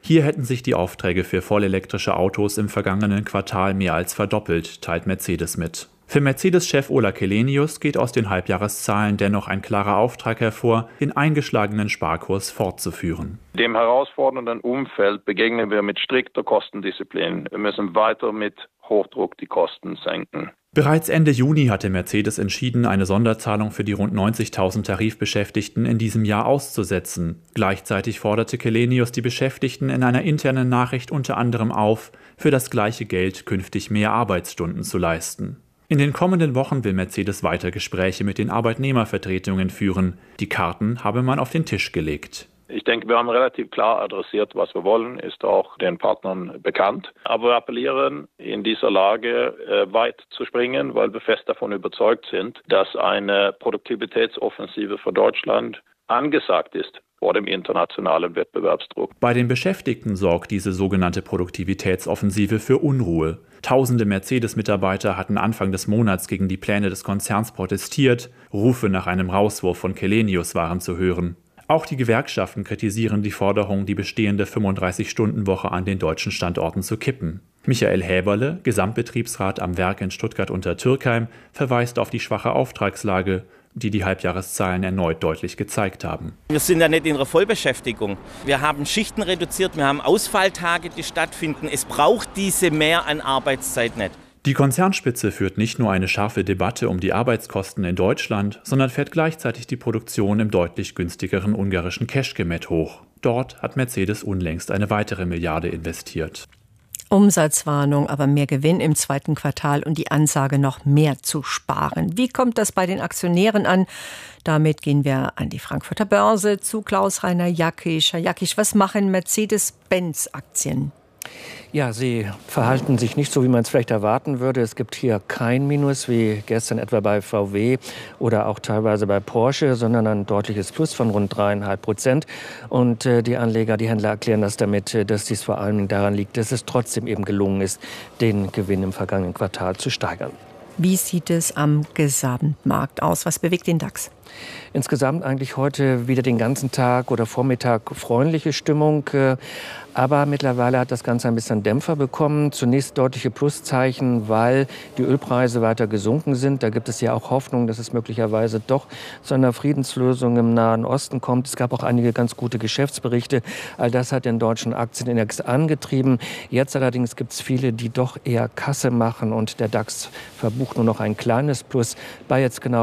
Hier hätten sich die Aufträge für vollelektrische Autos im vergangenen Quartal mehr als verdoppelt, teilt Mercedes mit. Für Mercedes-Chef Ola Källenius geht aus den Halbjahreszahlen dennoch ein klarer Auftrag hervor, den eingeschlagenen Sparkurs fortzuführen. Dem herausfordernden Umfeld begegnen wir mit strikter Kostendisziplin. Wir müssen weiter mit Hochdruck die Kosten senken. Bereits Ende Juni hatte Mercedes entschieden, eine Sonderzahlung für die rund 90.000 Tarifbeschäftigten in diesem Jahr auszusetzen. Gleichzeitig forderte Källenius die Beschäftigten in einer internen Nachricht unter anderem auf, für das gleiche Geld künftig mehr Arbeitsstunden zu leisten. In den kommenden Wochen will Mercedes weiter Gespräche mit den Arbeitnehmervertretungen führen. Die Karten habe man auf den Tisch gelegt. Ich denke, wir haben relativ klar adressiert, was wir wollen, ist auch den Partnern bekannt. Aber wir appellieren, in dieser Lage weit zu springen, weil wir fest davon überzeugt sind, dass eine Produktivitätsoffensive für Deutschland angesagt ist vor dem internationalen Wettbewerbsdruck. Bei den Beschäftigten sorgt diese sogenannte Produktivitätsoffensive für Unruhe. Tausende Mercedes-Mitarbeiter hatten Anfang des Monats gegen die Pläne des Konzerns protestiert. Rufe nach einem Rauswurf von Källenius waren zu hören. Auch die Gewerkschaften kritisieren die Forderung, die bestehende 35-Stunden-Woche an den deutschen Standorten zu kippen. Michael Häberle, Gesamtbetriebsrat am Werk in Stuttgart-Untertürkheim, verweist auf die schwache Auftragslage, die Halbjahreszahlen erneut deutlich gezeigt haben. Wir sind ja nicht in einer Vollbeschäftigung. Wir haben Schichten reduziert, wir haben Ausfalltage, die stattfinden. Es braucht diese mehr an Arbeitszeit nicht. Die Konzernspitze führt nicht nur eine scharfe Debatte um die Arbeitskosten in Deutschland, sondern fährt gleichzeitig die Produktion im deutlich günstigeren ungarischen Kecskemét hoch. Dort hat Mercedes unlängst eine weitere Milliarde investiert. Umsatzwarnung, aber mehr Gewinn im zweiten Quartal und die Ansage, noch mehr zu sparen. Wie kommt das bei den Aktionären an? Damit gehen wir an die Frankfurter Börse zu Klaus-Rainer Jackisch. Herr Jackisch, was machen Mercedes-Benz-Aktien? Ja, sie verhalten sich nicht so, wie man es vielleicht erwarten würde. Es gibt hier kein Minus, wie gestern etwa bei VW oder auch teilweise bei Porsche, sondern ein deutliches Plus von rund 3,5%. Und die Händler erklären das damit, dass dies vor allem daran liegt, dass es trotzdem eben gelungen ist, den Gewinn im vergangenen Quartal zu steigern. Wie sieht es am Gesamtmarkt aus? Was bewegt den DAX? Insgesamt eigentlich heute wieder den ganzen Tag oder Vormittag freundliche Stimmung. Aber mittlerweile hat das Ganze ein bisschen Dämpfer bekommen. Zunächst deutliche Pluszeichen, weil die Ölpreise weiter gesunken sind. Da gibt es ja auch Hoffnung, dass es möglicherweise doch zu einer Friedenslösung im Nahen Osten kommt. Es gab auch einige ganz gute Geschäftsberichte. All das hat den deutschen Aktienindex angetrieben. Jetzt allerdings gibt es viele, die doch eher Kasse machen. Und der DAX verbucht nur noch ein kleines Plus bei jetzt genau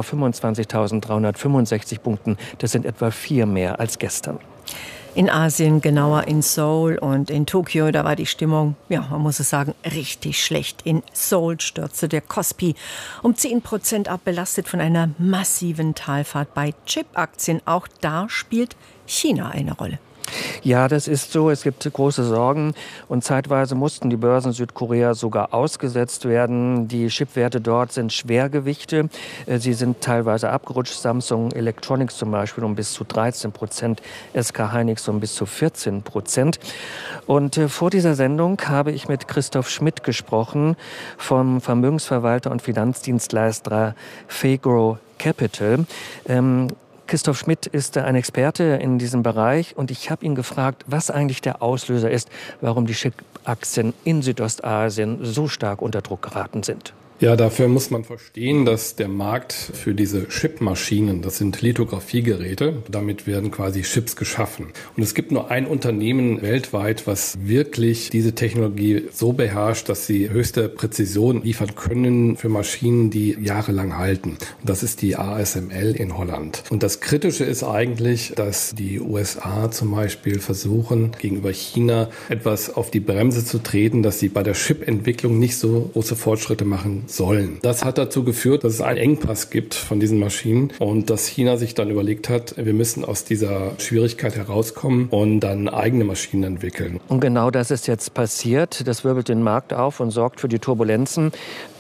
25.365 Punkten. Das sind etwa 4 mehr als gestern. In Asien, genauer in Seoul und in Tokio, da war die Stimmung, ja, man muss es sagen, richtig schlecht. In Seoul stürzte der Kospi um 10% ab, belastet von einer massiven Talfahrt bei Chip-Aktien. Auch da spielt China eine Rolle. Ja, das ist so. Es gibt große Sorgen und zeitweise mussten die Börsen Südkorea sogar ausgesetzt werden. Die Chipwerte dort sind Schwergewichte. Sie sind teilweise abgerutscht. Samsung Electronics zum Beispiel um bis zu 13%, SK Hynix um bis zu 14%. Und vor dieser Sendung habe ich mit Christoph Schmidt gesprochen vom Vermögensverwalter und Finanzdienstleister Fagro Capital. Christoph Schmidt ist ein Experte in diesem Bereich und ich habe ihn gefragt, was eigentlich der Auslöser ist, warum die Chip-Aktien in Südostasien so stark unter Druck geraten sind. Ja, dafür muss man verstehen, dass der Markt für diese Chipmaschinen, das sind Lithografiegeräte, damit werden quasi Chips geschaffen. Und es gibt nur ein Unternehmen weltweit, was wirklich diese Technologie so beherrscht, dass sie höchste Präzision liefern können für Maschinen, die jahrelang halten. Und das ist die ASML in Holland. Und das Kritische ist eigentlich, dass die USA zum Beispiel versuchen, gegenüber China etwas auf die Bremse zu treten, dass sie bei der Chip-Entwicklung nicht so große Fortschritte machen sollen. Das hat dazu geführt, dass es einen Engpass gibt von diesen Maschinen und dass China sich dann überlegt hat, wir müssen aus dieser Schwierigkeit herauskommen und dann eigene Maschinen entwickeln. Und genau das ist jetzt passiert. Das wirbelt den Markt auf und sorgt für die Turbulenzen.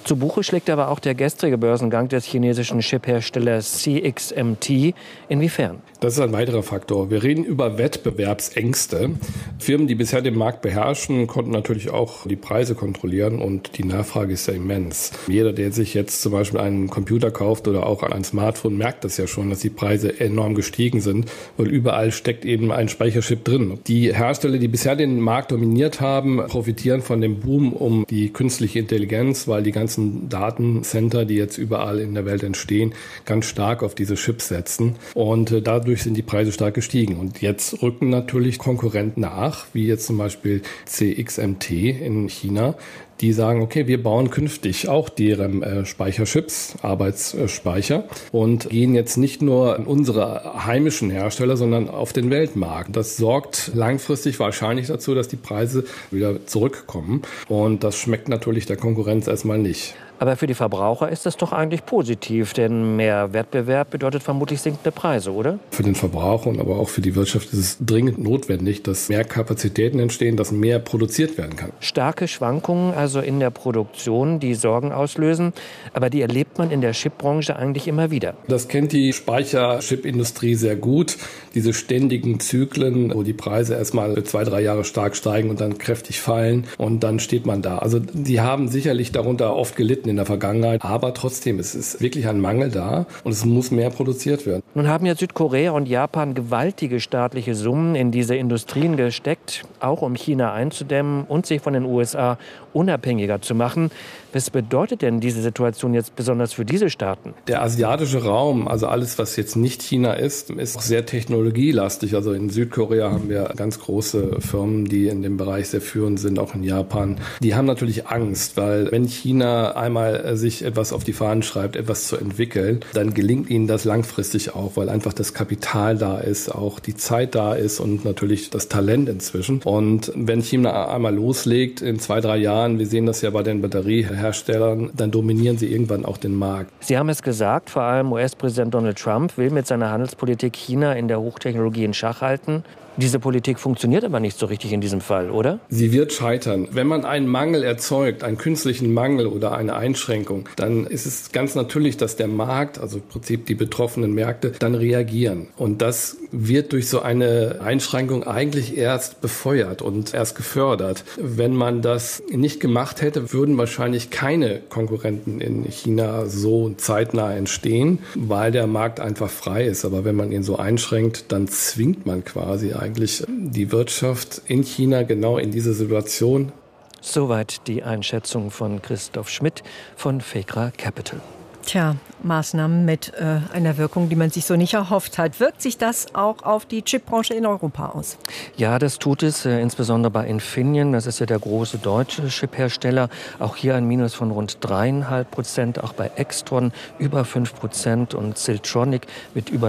Zu Buche schlägt aber auch der gestrige Börsengang des chinesischen Chipherstellers CXMT. Inwiefern? Das ist ein weiterer Faktor. Wir reden über Wettbewerbsängste. Firmen, die bisher den Markt beherrschen, konnten natürlich auch die Preise kontrollieren und die Nachfrage ist ja immens. Jeder, der sich jetzt zum Beispiel einen Computer kauft oder auch ein Smartphone, merkt das ja schon, dass die Preise enorm gestiegen sind, weil überall steckt eben ein Speicherchip drin. Die Hersteller, die bisher den Markt dominiert haben, profitieren von dem Boom um die künstliche Intelligenz, weil die ganzen Datencenter, die jetzt überall in der Welt entstehen, ganz stark auf diese Chips setzen und dadurch sind die Preise stark gestiegen. Und jetzt rücken natürlich Konkurrenten nach, wie jetzt zum Beispiel CXMT in China, die sagen, okay, wir bauen künftig auch deren Speicherchips, Arbeitsspeicher und gehen jetzt nicht nur in unsere heimischen Hersteller, sondern auf den Weltmarkt. Das sorgt langfristig wahrscheinlich dazu, dass die Preise wieder zurückkommen und das schmeckt natürlich der Konkurrenz erstmal nicht. Aber für die Verbraucher ist das doch eigentlich positiv, denn mehr Wettbewerb bedeutet vermutlich sinkende Preise, oder? Für den Verbraucher und aber auch für die Wirtschaft ist es dringend notwendig, dass mehr Kapazitäten entstehen, dass mehr produziert werden kann. Starke Schwankungen also in der Produktion, die Sorgen auslösen, aber die erlebt man in der Chipbranche eigentlich immer wieder. Das kennt die Speicherchipindustrie sehr gut, diese ständigen Zyklen, wo die Preise erstmal 2-3 Jahre stark steigen und dann kräftig fallen und dann steht man da. Also die haben sicherlich darunter oft gelitten in der Vergangenheit, aber trotzdem, es ist wirklich ein Mangel da und es muss mehr produziert werden. Nun haben ja Südkorea und Japan gewaltige staatliche Summen in diese Industrien gesteckt, auch um China einzudämmen und sich von den USA unabhängiger zu machen. Was bedeutet denn diese Situation jetzt besonders für diese Staaten? Der asiatische Raum, also alles, was jetzt nicht China ist auch sehr technologielastig. Also in Südkorea haben wir ganz große Firmen, die in dem Bereich sehr führend sind, auch in Japan. Die haben natürlich Angst, weil wenn China einmal sich etwas auf die Fahnen schreibt, etwas zu entwickeln, dann gelingt ihnen das langfristig auch, weil einfach das Kapital da ist, auch die Zeit da ist und natürlich das Talent inzwischen. Und wenn China einmal loslegt in 2-3 Jahren, wir sehen das ja bei den Batterieherstellern, dann dominieren sie irgendwann auch den Markt. Sie haben es gesagt, vor allem US-Präsident Donald Trump will mit seiner Handelspolitik China in der Hochtechnologie in Schach halten. Diese Politik funktioniert aber nicht so richtig in diesem Fall, oder? Sie wird scheitern. Wenn man einen Mangel erzeugt, einen künstlichen Mangel oder eine Einschränkung, dann ist es ganz natürlich, dass der Markt, also im Prinzip die betroffenen Märkte, dann reagieren. Und das wird durch so eine Einschränkung eigentlich erst befeuert und erst gefördert. Wenn man das nicht gemacht hätte, würden wahrscheinlich keine Konkurrenten in China so zeitnah entstehen, weil der Markt einfach frei ist. Aber wenn man ihn so einschränkt, dann zwingt man quasi eigentlich die Wirtschaft in China genau in diese Situation. Soweit die Einschätzung von Christoph Schmidt von FECRA Capital. Tja, Maßnahmen mit einer Wirkung, die man sich so nicht erhofft hat. Wirkt sich das auch auf die Chipbranche in Europa aus? Ja, das tut es, insbesondere bei Infineon. Das ist ja der große deutsche Chiphersteller. Auch hier ein Minus von rund 3,5%. Auch bei Extron über 5% und Siltronic mit über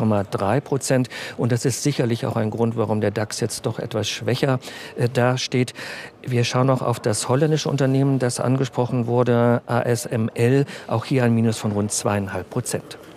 6,3%. Und das ist sicherlich auch ein Grund, warum der DAX jetzt doch etwas schwächer dasteht. Wir schauen noch auf das holländische Unternehmen, das angesprochen wurde, ASML. Auch hier ein Minus von rund 2,5%.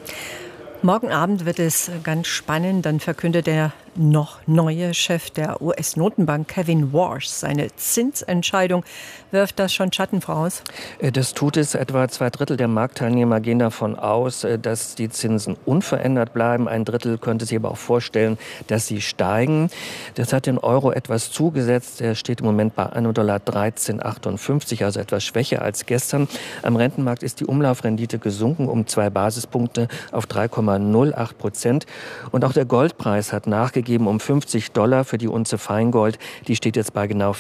Morgen Abend wird es ganz spannend. Dann verkündet der noch neue Chef der US-Notenbank, Kevin Warsh, seine Zinsentscheidung. Wirft das schon Schatten voraus? Das tut es. Etwa 2/3 der Marktteilnehmer gehen davon aus, dass die Zinsen unverändert bleiben. 1/3 könnte sich aber auch vorstellen, dass sie steigen. Das hat den Euro etwas zugesetzt. Er steht im Moment bei $1,1358, also etwas schwächer als gestern. Am Rentenmarkt ist die Umlaufrendite gesunken um 2 Basispunkte auf 3,08%. Und auch der Goldpreis hat nachgegeben um $50 für die Unze Feingold. Die steht jetzt bei genau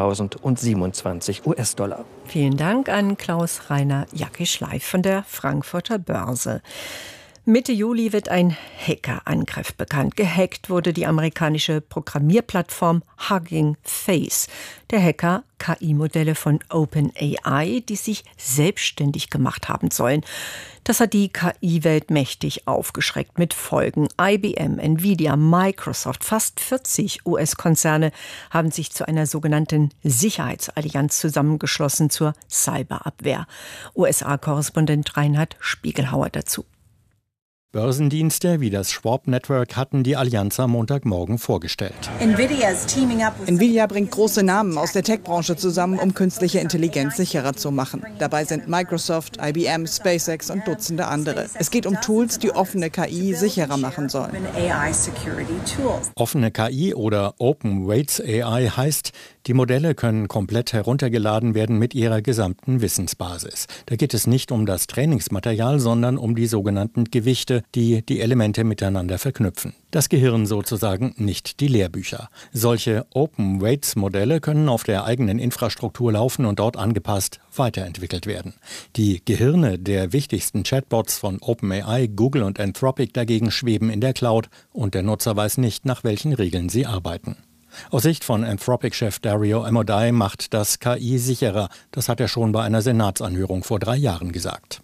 4.027 US-Dollar. Vielen Dank an Klaus-Rainer Jackisch-Live von der Frankfurter Börse. Mitte Juli wird ein Hackerangriff bekannt. Gehackt wurde die amerikanische Programmierplattform Hugging Face. Der Hacker KI-Modelle von OpenAI, die sich selbstständig gemacht haben sollen. Das hat die KI-Welt mächtig aufgeschreckt mit Folgen. IBM, Nvidia, Microsoft, fast 40 US-Konzerne haben sich zu einer sogenannten Sicherheitsallianz zusammengeschlossen zur Cyberabwehr. USA-Korrespondent Reinhard Spiegelhauer dazu. Börsendienste wie das Schwab Network hatten die Allianz am Montagmorgen vorgestellt. Nvidia bringt große Namen aus der Tech-Branche zusammen, um künstliche Intelligenz sicherer zu machen. Dabei sind Microsoft, IBM, SpaceX und Dutzende andere. Es geht um Tools, die offene KI sicherer machen sollen. Offene KI oder Open Weights AI heißt, die Modelle können komplett heruntergeladen werden mit ihrer gesamten Wissensbasis. Da geht es nicht um das Trainingsmaterial, sondern um die sogenannten Gewichte, die die Elemente miteinander verknüpfen. Das Gehirn sozusagen, nicht die Lehrbücher. Solche Open Weights Modelle können auf der eigenen Infrastruktur laufen und dort angepasst weiterentwickelt werden. Die Gehirne der wichtigsten Chatbots von OpenAI, Google und Anthropic dagegen schweben in der Cloud und der Nutzer weiß nicht, nach welchen Regeln sie arbeiten. Aus Sicht von Anthropic-Chef Dario Amodei macht das KI sicherer. Das hat er schon bei einer Senatsanhörung vor 3 Jahren gesagt.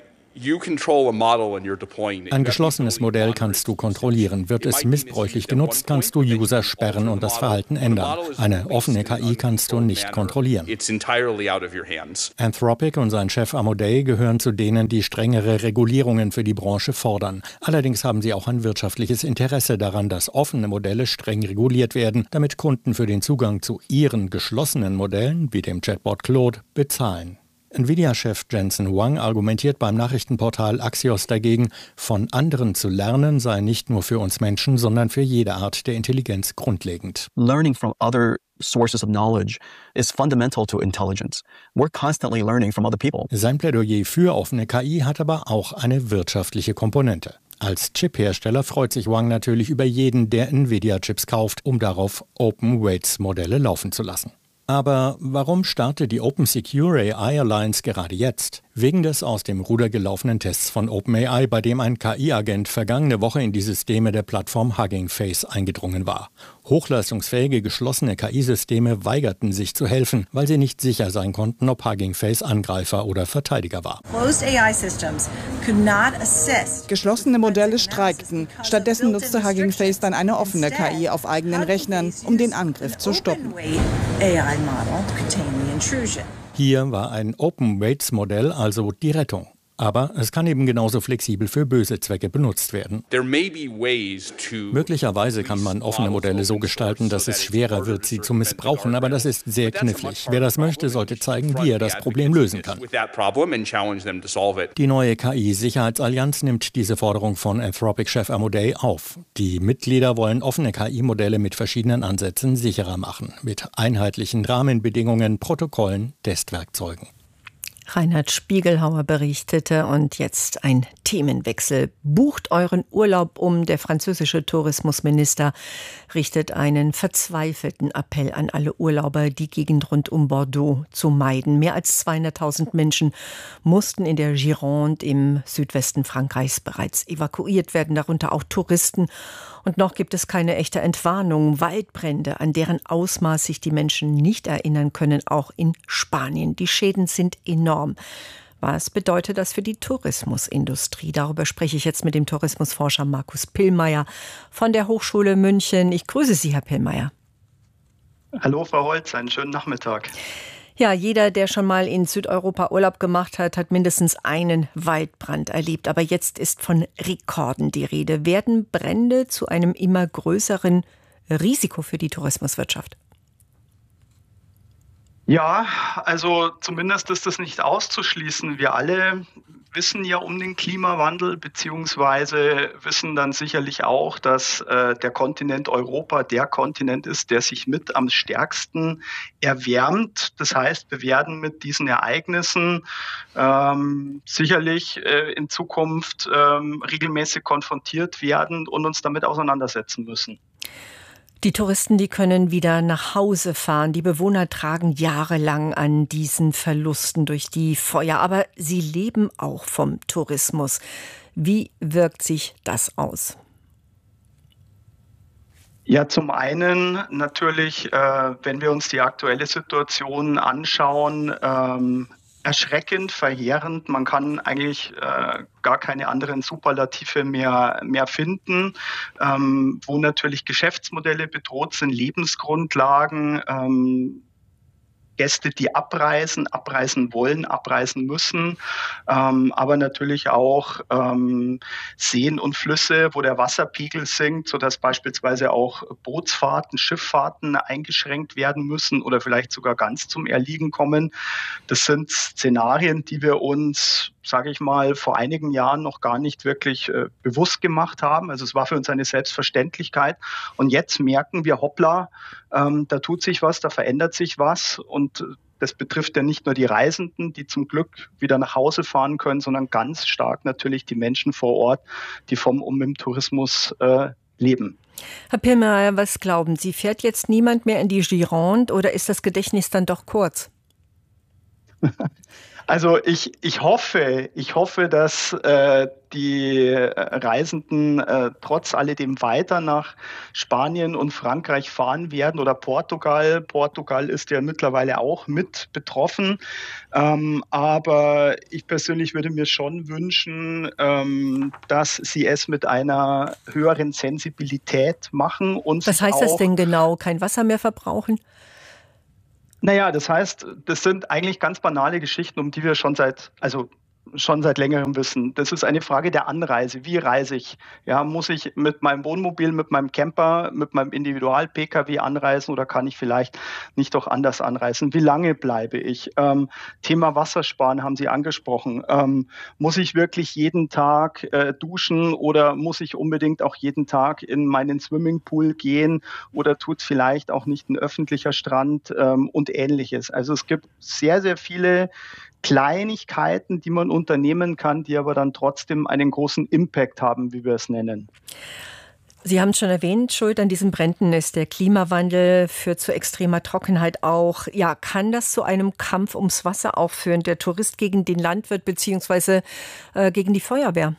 Ein geschlossenes Modell kannst du kontrollieren. Wird es missbräuchlich genutzt, kannst du User sperren und das Verhalten ändern. Eine offene KI kannst du nicht kontrollieren. Anthropic und sein Chef Amodei gehören zu denen, die strengere Regulierungen für die Branche fordern. Allerdings haben sie auch ein wirtschaftliches Interesse daran, dass offene Modelle streng reguliert werden, damit Kunden für den Zugang zu ihren geschlossenen Modellen, wie dem Chatbot Claude, bezahlen. Nvidia-Chef Jensen Huang argumentiert beim Nachrichtenportal Axios dagegen, von anderen zu lernen sei nicht nur für uns Menschen, sondern für jede Art der Intelligenz grundlegend. Learning from other sources of knowledge is fundamental to intelligence. We're constantly learning from other people. Sein Plädoyer für offene KI hat aber auch eine wirtschaftliche Komponente. Als Chip-Hersteller freut sich Huang natürlich über jeden, der Nvidia-Chips kauft, um darauf Open Weights Modelle laufen zu lassen. Aber warum startet die Open Secure AI Alliance gerade jetzt? Wegen des aus dem Ruder gelaufenen Tests von OpenAI, bei dem ein KI-Agent vergangene Woche in die Systeme der Plattform Hugging Face eingedrungen war. Hochleistungsfähige geschlossene KI-Systeme weigerten sich zu helfen, weil sie nicht sicher sein konnten, ob Hugging Face Angreifer oder Verteidiger war. Geschlossene Modelle streikten. Stattdessen nutzte Hugging Face dann eine offene KI auf eigenen Rechnern, um den Angriff zu stoppen. Hier war ein Open Weights Modell also die Rettung. Aber es kann eben genauso flexibel für böse Zwecke benutzt werden. Möglicherweise kann man offene Modelle so gestalten, dass es schwerer wird, sie zu missbrauchen, aber das ist sehr knifflig. Wer das möchte, sollte zeigen, wie er das Problem lösen kann. Die neue KI-Sicherheitsallianz nimmt diese Forderung von Anthropic-Chef Amodei auf. Die Mitglieder wollen offene KI-Modelle mit verschiedenen Ansätzen sicherer machen, mit einheitlichen Rahmenbedingungen, Protokollen, Testwerkzeugen. Reinhard Spiegelhauer berichtete und jetzt ein Themenwechsel. Bucht euren Urlaub um. Der französische Tourismusminister richtet einen verzweifelten Appell an alle Urlauber, die Gegend rund um Bordeaux zu meiden. Mehr als 200.000 Menschen mussten in der Gironde im Südwesten Frankreichs bereits evakuiert werden, darunter auch Touristen. Und noch gibt es keine echte Entwarnung. Waldbrände, an deren Ausmaß sich die Menschen nicht erinnern können, auch in Spanien. Die Schäden sind enorm. Was bedeutet das für die Tourismusindustrie? Darüber spreche ich jetzt mit dem Tourismusforscher Markus Pillmeier von der Hochschule München. Ich grüße Sie, Herr Pillmeier. Hallo, Frau Holz, einen schönen Nachmittag. Ja, jeder, der schon mal in Südeuropa Urlaub gemacht hat, hat mindestens einen Waldbrand erlebt. Aber jetzt ist von Rekorden die Rede. Werden Brände zu einem immer größeren Risiko für die Tourismuswirtschaft? Ja, also zumindest ist das nicht auszuschließen. Wir alle wissen ja um den Klimawandel, beziehungsweise wissen dann sicherlich auch, dass der Kontinent Europa der Kontinent ist, der sich mit am stärksten erwärmt. Das heißt, wir werden mit diesen Ereignissen sicherlich in Zukunft regelmäßig konfrontiert werden und uns damit auseinandersetzen müssen. Die Touristen, die können wieder nach Hause fahren. Die Bewohner tragen jahrelang an diesen Verlusten durch die Feuer. Aber sie leben auch vom Tourismus. Wie wirkt sich das aus? Ja, zum einen natürlich, wenn wir uns die aktuelle Situation anschauen, erschreckend, verheerend. Man kann eigentlich gar keine anderen Superlative mehr finden, wo natürlich Geschäftsmodelle bedroht sind, Lebensgrundlagen. Gäste, die abreisen wollen, abreisen müssen, aber natürlich auch Seen und Flüsse, wo der Wasserpegel sinkt, sodass beispielsweise auch Bootsfahrten, Schifffahrten eingeschränkt werden müssen oder vielleicht sogar ganz zum Erliegen kommen. Das sind Szenarien, die wir uns, sage ich mal, vor einigen Jahren noch gar nicht wirklich bewusst gemacht haben. Also es war für uns eine Selbstverständlichkeit. Und jetzt merken wir, hoppla, da tut sich was, da verändert sich was. Und das betrifft ja nicht nur die Reisenden, die zum Glück wieder nach Hause fahren können, sondern ganz stark natürlich die Menschen vor Ort, die vom und mit dem Tourismus leben. Herr Pillmayr, was glauben Sie? Fährt jetzt niemand mehr in die Gironde oder ist das Gedächtnis dann doch kurz? Also ich hoffe, dass die Reisenden trotz alledem weiter nach Spanien und Frankreich fahren werden oder Portugal. Portugal ist ja mittlerweile auch mit betroffen. Aber ich persönlich würde mir schon wünschen, dass sie es mit einer höheren Sensibilität machen. Und was heißt das denn genau? Kein Wasser mehr verbrauchen? Naja, das heißt, das sind eigentlich ganz banale Geschichten, um die wir schon seit längerem wissen. Das ist eine Frage der Anreise. Wie reise ich? Ja, muss ich mit meinem Wohnmobil, mit meinem Camper, mit meinem Individual-Pkw anreisen oder kann ich vielleicht nicht doch anders anreisen? Wie lange bleibe ich? Thema Wassersparen haben Sie angesprochen. Muss ich wirklich jeden Tag duschen oder muss ich unbedingt auch jeden Tag in meinen Swimmingpool gehen oder tut es vielleicht auch nicht ein öffentlicher Strand und Ähnliches? Also es gibt sehr, sehr viele Kleinigkeiten, die man unternehmen kann, die aber dann trotzdem einen großen Impact haben, wie wir es nennen. Sie haben es schon erwähnt, schuld an diesen Bränden ist der Klimawandel, führt zu extremer Trockenheit auch. Ja, kann das zu einem Kampf ums Wasser auch führen, der Tourist gegen den Landwirt bzw. gegen die Feuerwehr?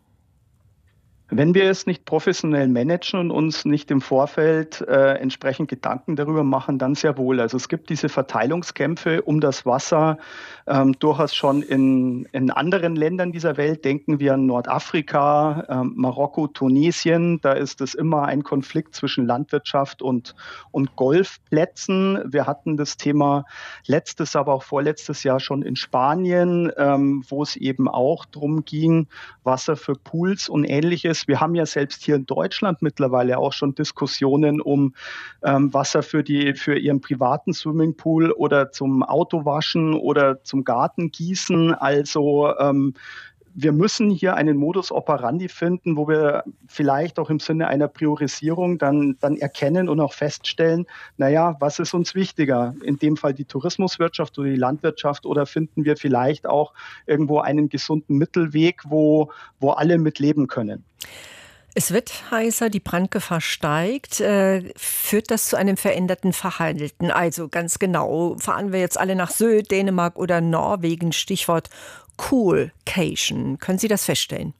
Wenn wir es nicht professionell managen und uns nicht im Vorfeld entsprechend Gedanken darüber machen, dann sehr wohl. Also es gibt diese Verteilungskämpfe um das Wasser durchaus schon in anderen Ländern dieser Welt. Denken wir an Nordafrika, Marokko, Tunesien. Da ist es immer ein Konflikt zwischen Landwirtschaft und Golfplätzen. Wir hatten das Thema letztes, aber auch vorletztes Jahr schon in Spanien, wo es eben auch darum ging, Wasser für Pools und Ähnliches. Wir haben ja selbst hier in Deutschland mittlerweile auch schon Diskussionen um Wasser für ihren privaten Swimmingpool oder zum Autowaschen oder zum Gartengießen. Also wir müssen hier einen Modus operandi finden, wo wir vielleicht auch im Sinne einer Priorisierung dann erkennen und auch feststellen, naja, was ist uns wichtiger? In dem Fall die Tourismuswirtschaft oder die Landwirtschaft oder finden wir vielleicht auch irgendwo einen gesunden Mittelweg, wo alle mitleben können? Es wird heißer, die Brandgefahr steigt. Führt das zu einem veränderten Verhalten? Also ganz genau, fahren wir jetzt alle nach Sylt, Dänemark oder Norwegen? Stichwort Coolcation. Können Sie das feststellen?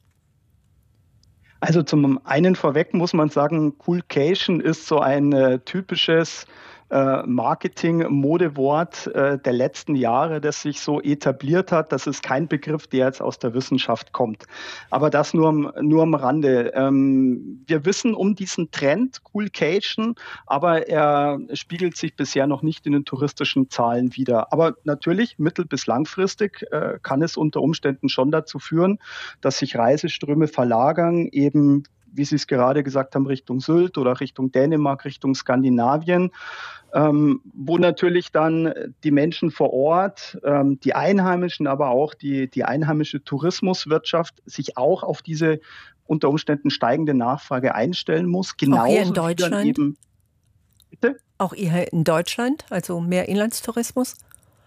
Also zum einen vorweg muss man sagen, Coolcation ist so ein typisches Marketing-Modewort der letzten Jahre, das sich so etabliert hat. Das ist kein Begriff, der jetzt aus der Wissenschaft kommt. Aber das nur am Rande. Wir wissen um diesen Trend Coolcation, aber er spiegelt sich bisher noch nicht in den touristischen Zahlen wider. Aber natürlich mittel- bis langfristig kann es unter Umständen schon dazu führen, dass sich Reiseströme verlagern, eben wie Sie es gerade gesagt haben, Richtung Sylt oder Richtung Dänemark, Richtung Skandinavien, wo natürlich dann die Menschen vor Ort, die Einheimischen, aber auch die einheimische Tourismuswirtschaft sich auch auf diese unter Umständen steigende Nachfrage einstellen muss. Genauso auch hier in Deutschland? Bitte? Auch hier in Deutschland, also mehr Inlandstourismus?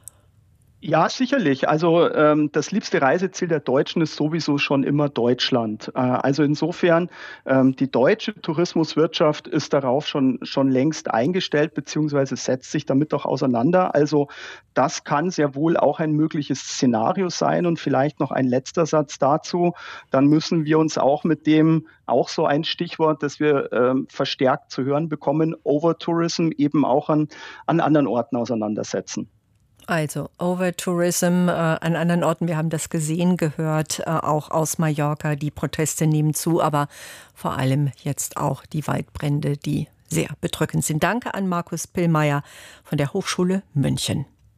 Ja, sicherlich. Also das liebste Reiseziel der Deutschen ist sowieso schon immer Deutschland. Also insofern, die deutsche Tourismuswirtschaft ist darauf schon längst eingestellt, beziehungsweise setzt sich damit auch auseinander. Also das kann sehr wohl auch ein mögliches Szenario sein. Und vielleicht noch ein letzter Satz dazu. Dann müssen wir uns auch mit dem, auch so ein Stichwort, das wir verstärkt zu hören bekommen, Overtourism, eben auch an anderen Orten auseinandersetzen. Also Overtourism an anderen Orten, wir haben das gesehen, gehört, auch aus Mallorca. Die Proteste nehmen zu, aber vor allem jetzt auch die Waldbrände, die sehr bedrückend sind. Danke an Markus Pillmayr von der Hochschule München.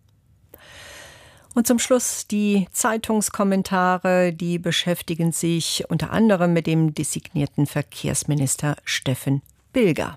Und zum Schluss die Zeitungskommentare, die beschäftigen sich unter anderem mit dem designierten Verkehrsminister Steffen Bilger.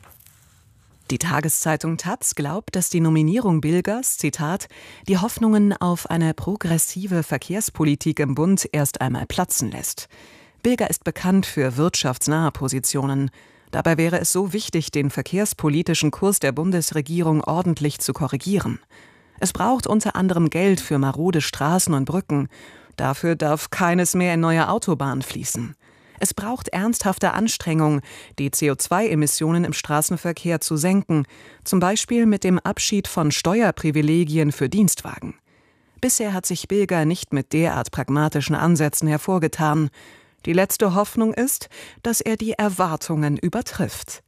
Die Tageszeitung taz glaubt, dass die Nominierung Bilgers, Zitat, die Hoffnungen auf eine progressive Verkehrspolitik im Bund erst einmal platzen lässt. Bilger ist bekannt für wirtschaftsnahe Positionen. Dabei wäre es so wichtig, den verkehrspolitischen Kurs der Bundesregierung ordentlich zu korrigieren. Es braucht unter anderem Geld für marode Straßen und Brücken. Dafür darf keines mehr in neue Autobahnen fließen. Es braucht ernsthafte Anstrengungen, die CO2-Emissionen im Straßenverkehr zu senken, zum Beispiel mit dem Abschied von Steuerprivilegien für Dienstwagen. Bisher hat sich Bilger nicht mit derart pragmatischen Ansätzen hervorgetan. Die letzte Hoffnung ist, dass er die Erwartungen übertrifft.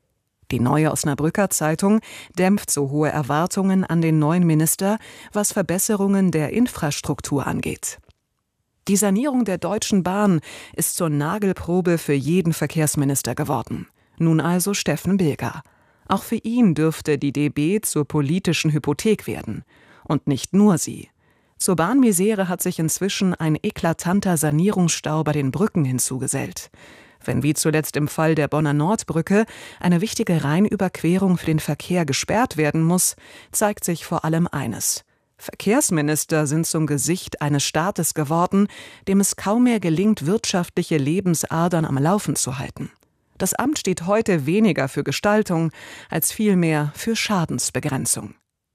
Die Neue Osnabrücker Zeitung dämpft so hohe Erwartungen an den neuen Minister, was Verbesserungen der Infrastruktur angeht. Die Sanierung der Deutschen Bahn ist zur Nagelprobe für jeden Verkehrsminister geworden. Nun also Steffen Bilger. Auch für ihn dürfte die DB zur politischen Hypothek werden. Und nicht nur sie. Zur Bahnmisere hat sich inzwischen ein eklatanter Sanierungsstau bei den Brücken hinzugesellt. Wenn wie zuletzt im Fall der Bonner Nordbrücke eine wichtige Rheinüberquerung für den Verkehr gesperrt werden muss, zeigt sich vor allem eines: Verkehrsminister sind zum Gesicht eines Staates geworden, dem es kaum mehr gelingt, wirtschaftliche Lebensadern am Laufen zu halten. Das Amt steht heute weniger für Gestaltung als vielmehr für Schadensbegrenzung.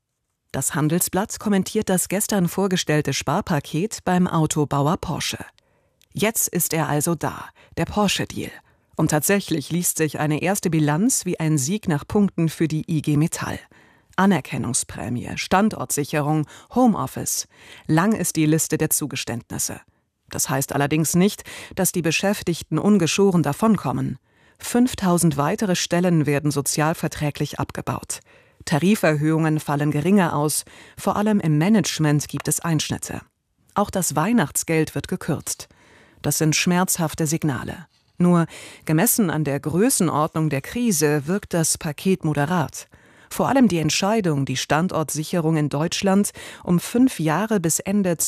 Das Handelsblatt kommentiert das gestern vorgestellte Sparpaket beim Autobauer Porsche. Jetzt ist er also da, der Porsche-Deal. Und tatsächlich liest sich eine erste Bilanz wie ein Sieg nach Punkten für die IG Metall. Anerkennungsprämie, Standortsicherung, Homeoffice. Lang ist die Liste der Zugeständnisse. Das heißt allerdings nicht, dass die Beschäftigten ungeschoren davonkommen. 5000 weitere Stellen werden sozialverträglich abgebaut. Tariferhöhungen fallen geringer aus, vor allem im Management gibt es Einschnitte. Auch das Weihnachtsgeld wird gekürzt. Das sind schmerzhafte Signale. Nur gemessen an der Größenordnung der Krise wirkt das Paket moderat. Vor allem die Entscheidung, die Standortsicherung in Deutschland um 5 Jahre bis Ende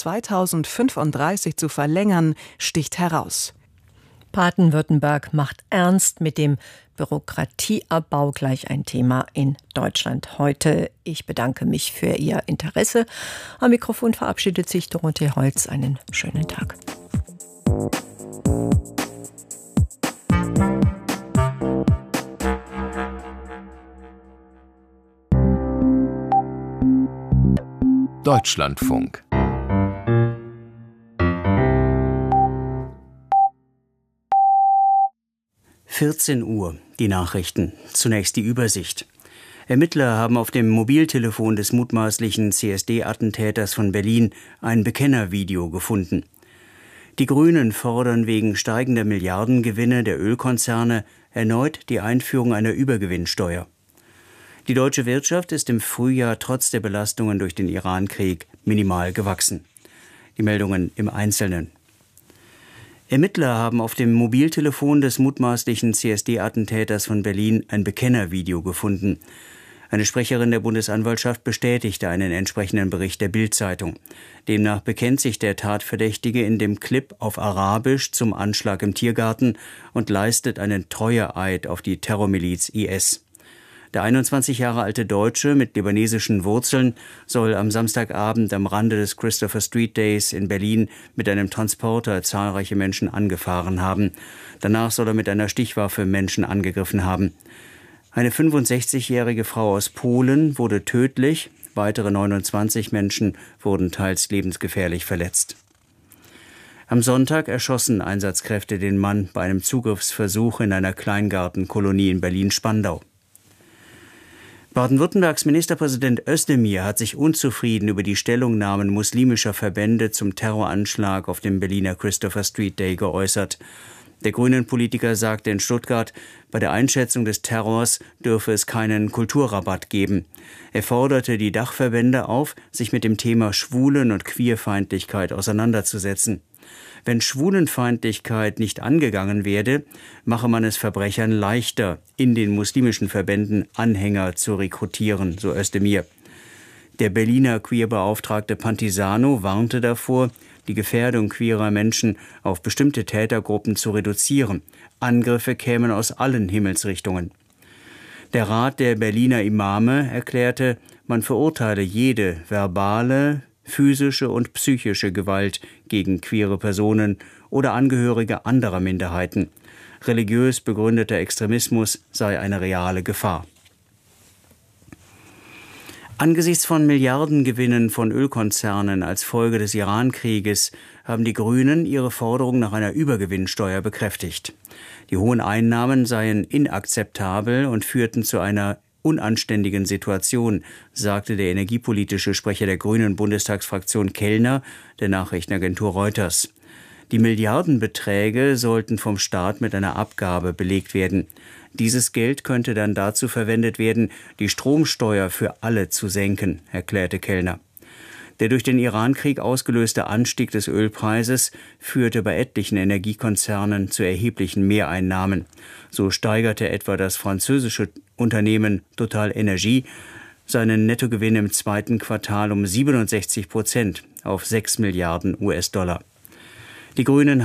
2035 zu verlängern, sticht heraus. Baden-Württemberg macht ernst mit dem Bürokratieabbau, gleich ein Thema in Deutschland heute. Ich bedanke mich für Ihr Interesse. Am Mikrofon verabschiedet sich Dorothee Holz. Einen schönen Tag. Deutschlandfunk. Uhr, die Nachrichten. Zunächst die Übersicht. Ermittler haben auf dem Mobiltelefon des mutmaßlichen CSD-Attentäters von Berlin ein Bekennervideo gefunden. Die Grünen fordern wegen steigender Milliardengewinne der Ölkonzerne erneut die Einführung einer Übergewinnsteuer. Die deutsche Wirtschaft ist im Frühjahr trotz der Belastungen durch den Iran-Krieg minimal gewachsen. Die Meldungen im Einzelnen. Ermittler haben auf dem Mobiltelefon des mutmaßlichen CSD-Attentäters von Berlin ein Bekennervideo gefunden. Eine Sprecherin der Bundesanwaltschaft bestätigte einen entsprechenden Bericht der Bild-Zeitung. Demnach bekennt sich der Tatverdächtige in dem Clip auf Arabisch zum Anschlag im Tiergarten und leistet einen Treueeid auf die Terrormiliz IS. Der 21 Jahre alte Deutsche mit libanesischen Wurzeln soll am Samstagabend am Rande des Christopher Street Days in Berlin mit einem Transporter zahlreiche Menschen angefahren haben. Danach soll er mit einer Stichwaffe Menschen angegriffen haben. Eine 65-jährige Frau aus Polen wurde tödlich, weitere 29 Menschen wurden teils lebensgefährlich verletzt. Am Sonntag erschossen Einsatzkräfte den Mann bei einem Zugriffsversuch in einer Kleingartenkolonie in Berlin-Spandau. Baden-Württembergs Ministerpräsident Özdemir hat sich unzufrieden über die Stellungnahmen muslimischer Verbände zum Terroranschlag auf dem Berliner Christopher Street Day geäußert. Der Grünen-Politiker sagte in Stuttgart, bei der Einschätzung des Terrors dürfe es keinen Kulturrabatt geben. Er forderte die Dachverbände auf, sich mit dem Thema Schwulen- und Queerfeindlichkeit auseinanderzusetzen. Wenn Schwulenfeindlichkeit nicht angegangen werde, mache man es Verbrechern leichter, in den muslimischen Verbänden Anhänger zu rekrutieren, so Özdemir. Der Berliner Queerbeauftragte Pantisano warnte davor, die Gefährdung queerer Menschen auf bestimmte Tätergruppen zu reduzieren. Angriffe kämen aus allen Himmelsrichtungen. Der Rat der Berliner Imame erklärte, man verurteile jede verbale, physische und psychische Gewalt gegen queere Personen oder Angehörige anderer Minderheiten. Religiös begründeter Extremismus sei eine reale Gefahr. Angesichts von Milliardengewinnen von Ölkonzernen als Folge des Iran-Krieges haben die Grünen ihre Forderung nach einer Übergewinnsteuer bekräftigt. Die hohen Einnahmen seien inakzeptabel und führten zu einer unanständigen Situation, sagte der energiepolitische Sprecher der Grünen Bundestagsfraktion Kellner der Nachrichtenagentur Reuters. Die Milliardenbeträge sollten vom Staat mit einer Abgabe belegt werden. Dieses Geld könnte dann dazu verwendet werden, die Stromsteuer für alle zu senken, erklärte Kellner. Der durch den Iran-Krieg ausgelöste Anstieg des Ölpreises führte bei etlichen Energiekonzernen zu erheblichen Mehreinnahmen. So steigerte etwa das französische Unternehmen Total Energie seinen Nettogewinn im zweiten Quartal um 67% auf 6 Milliarden US-Dollar. Die Grünen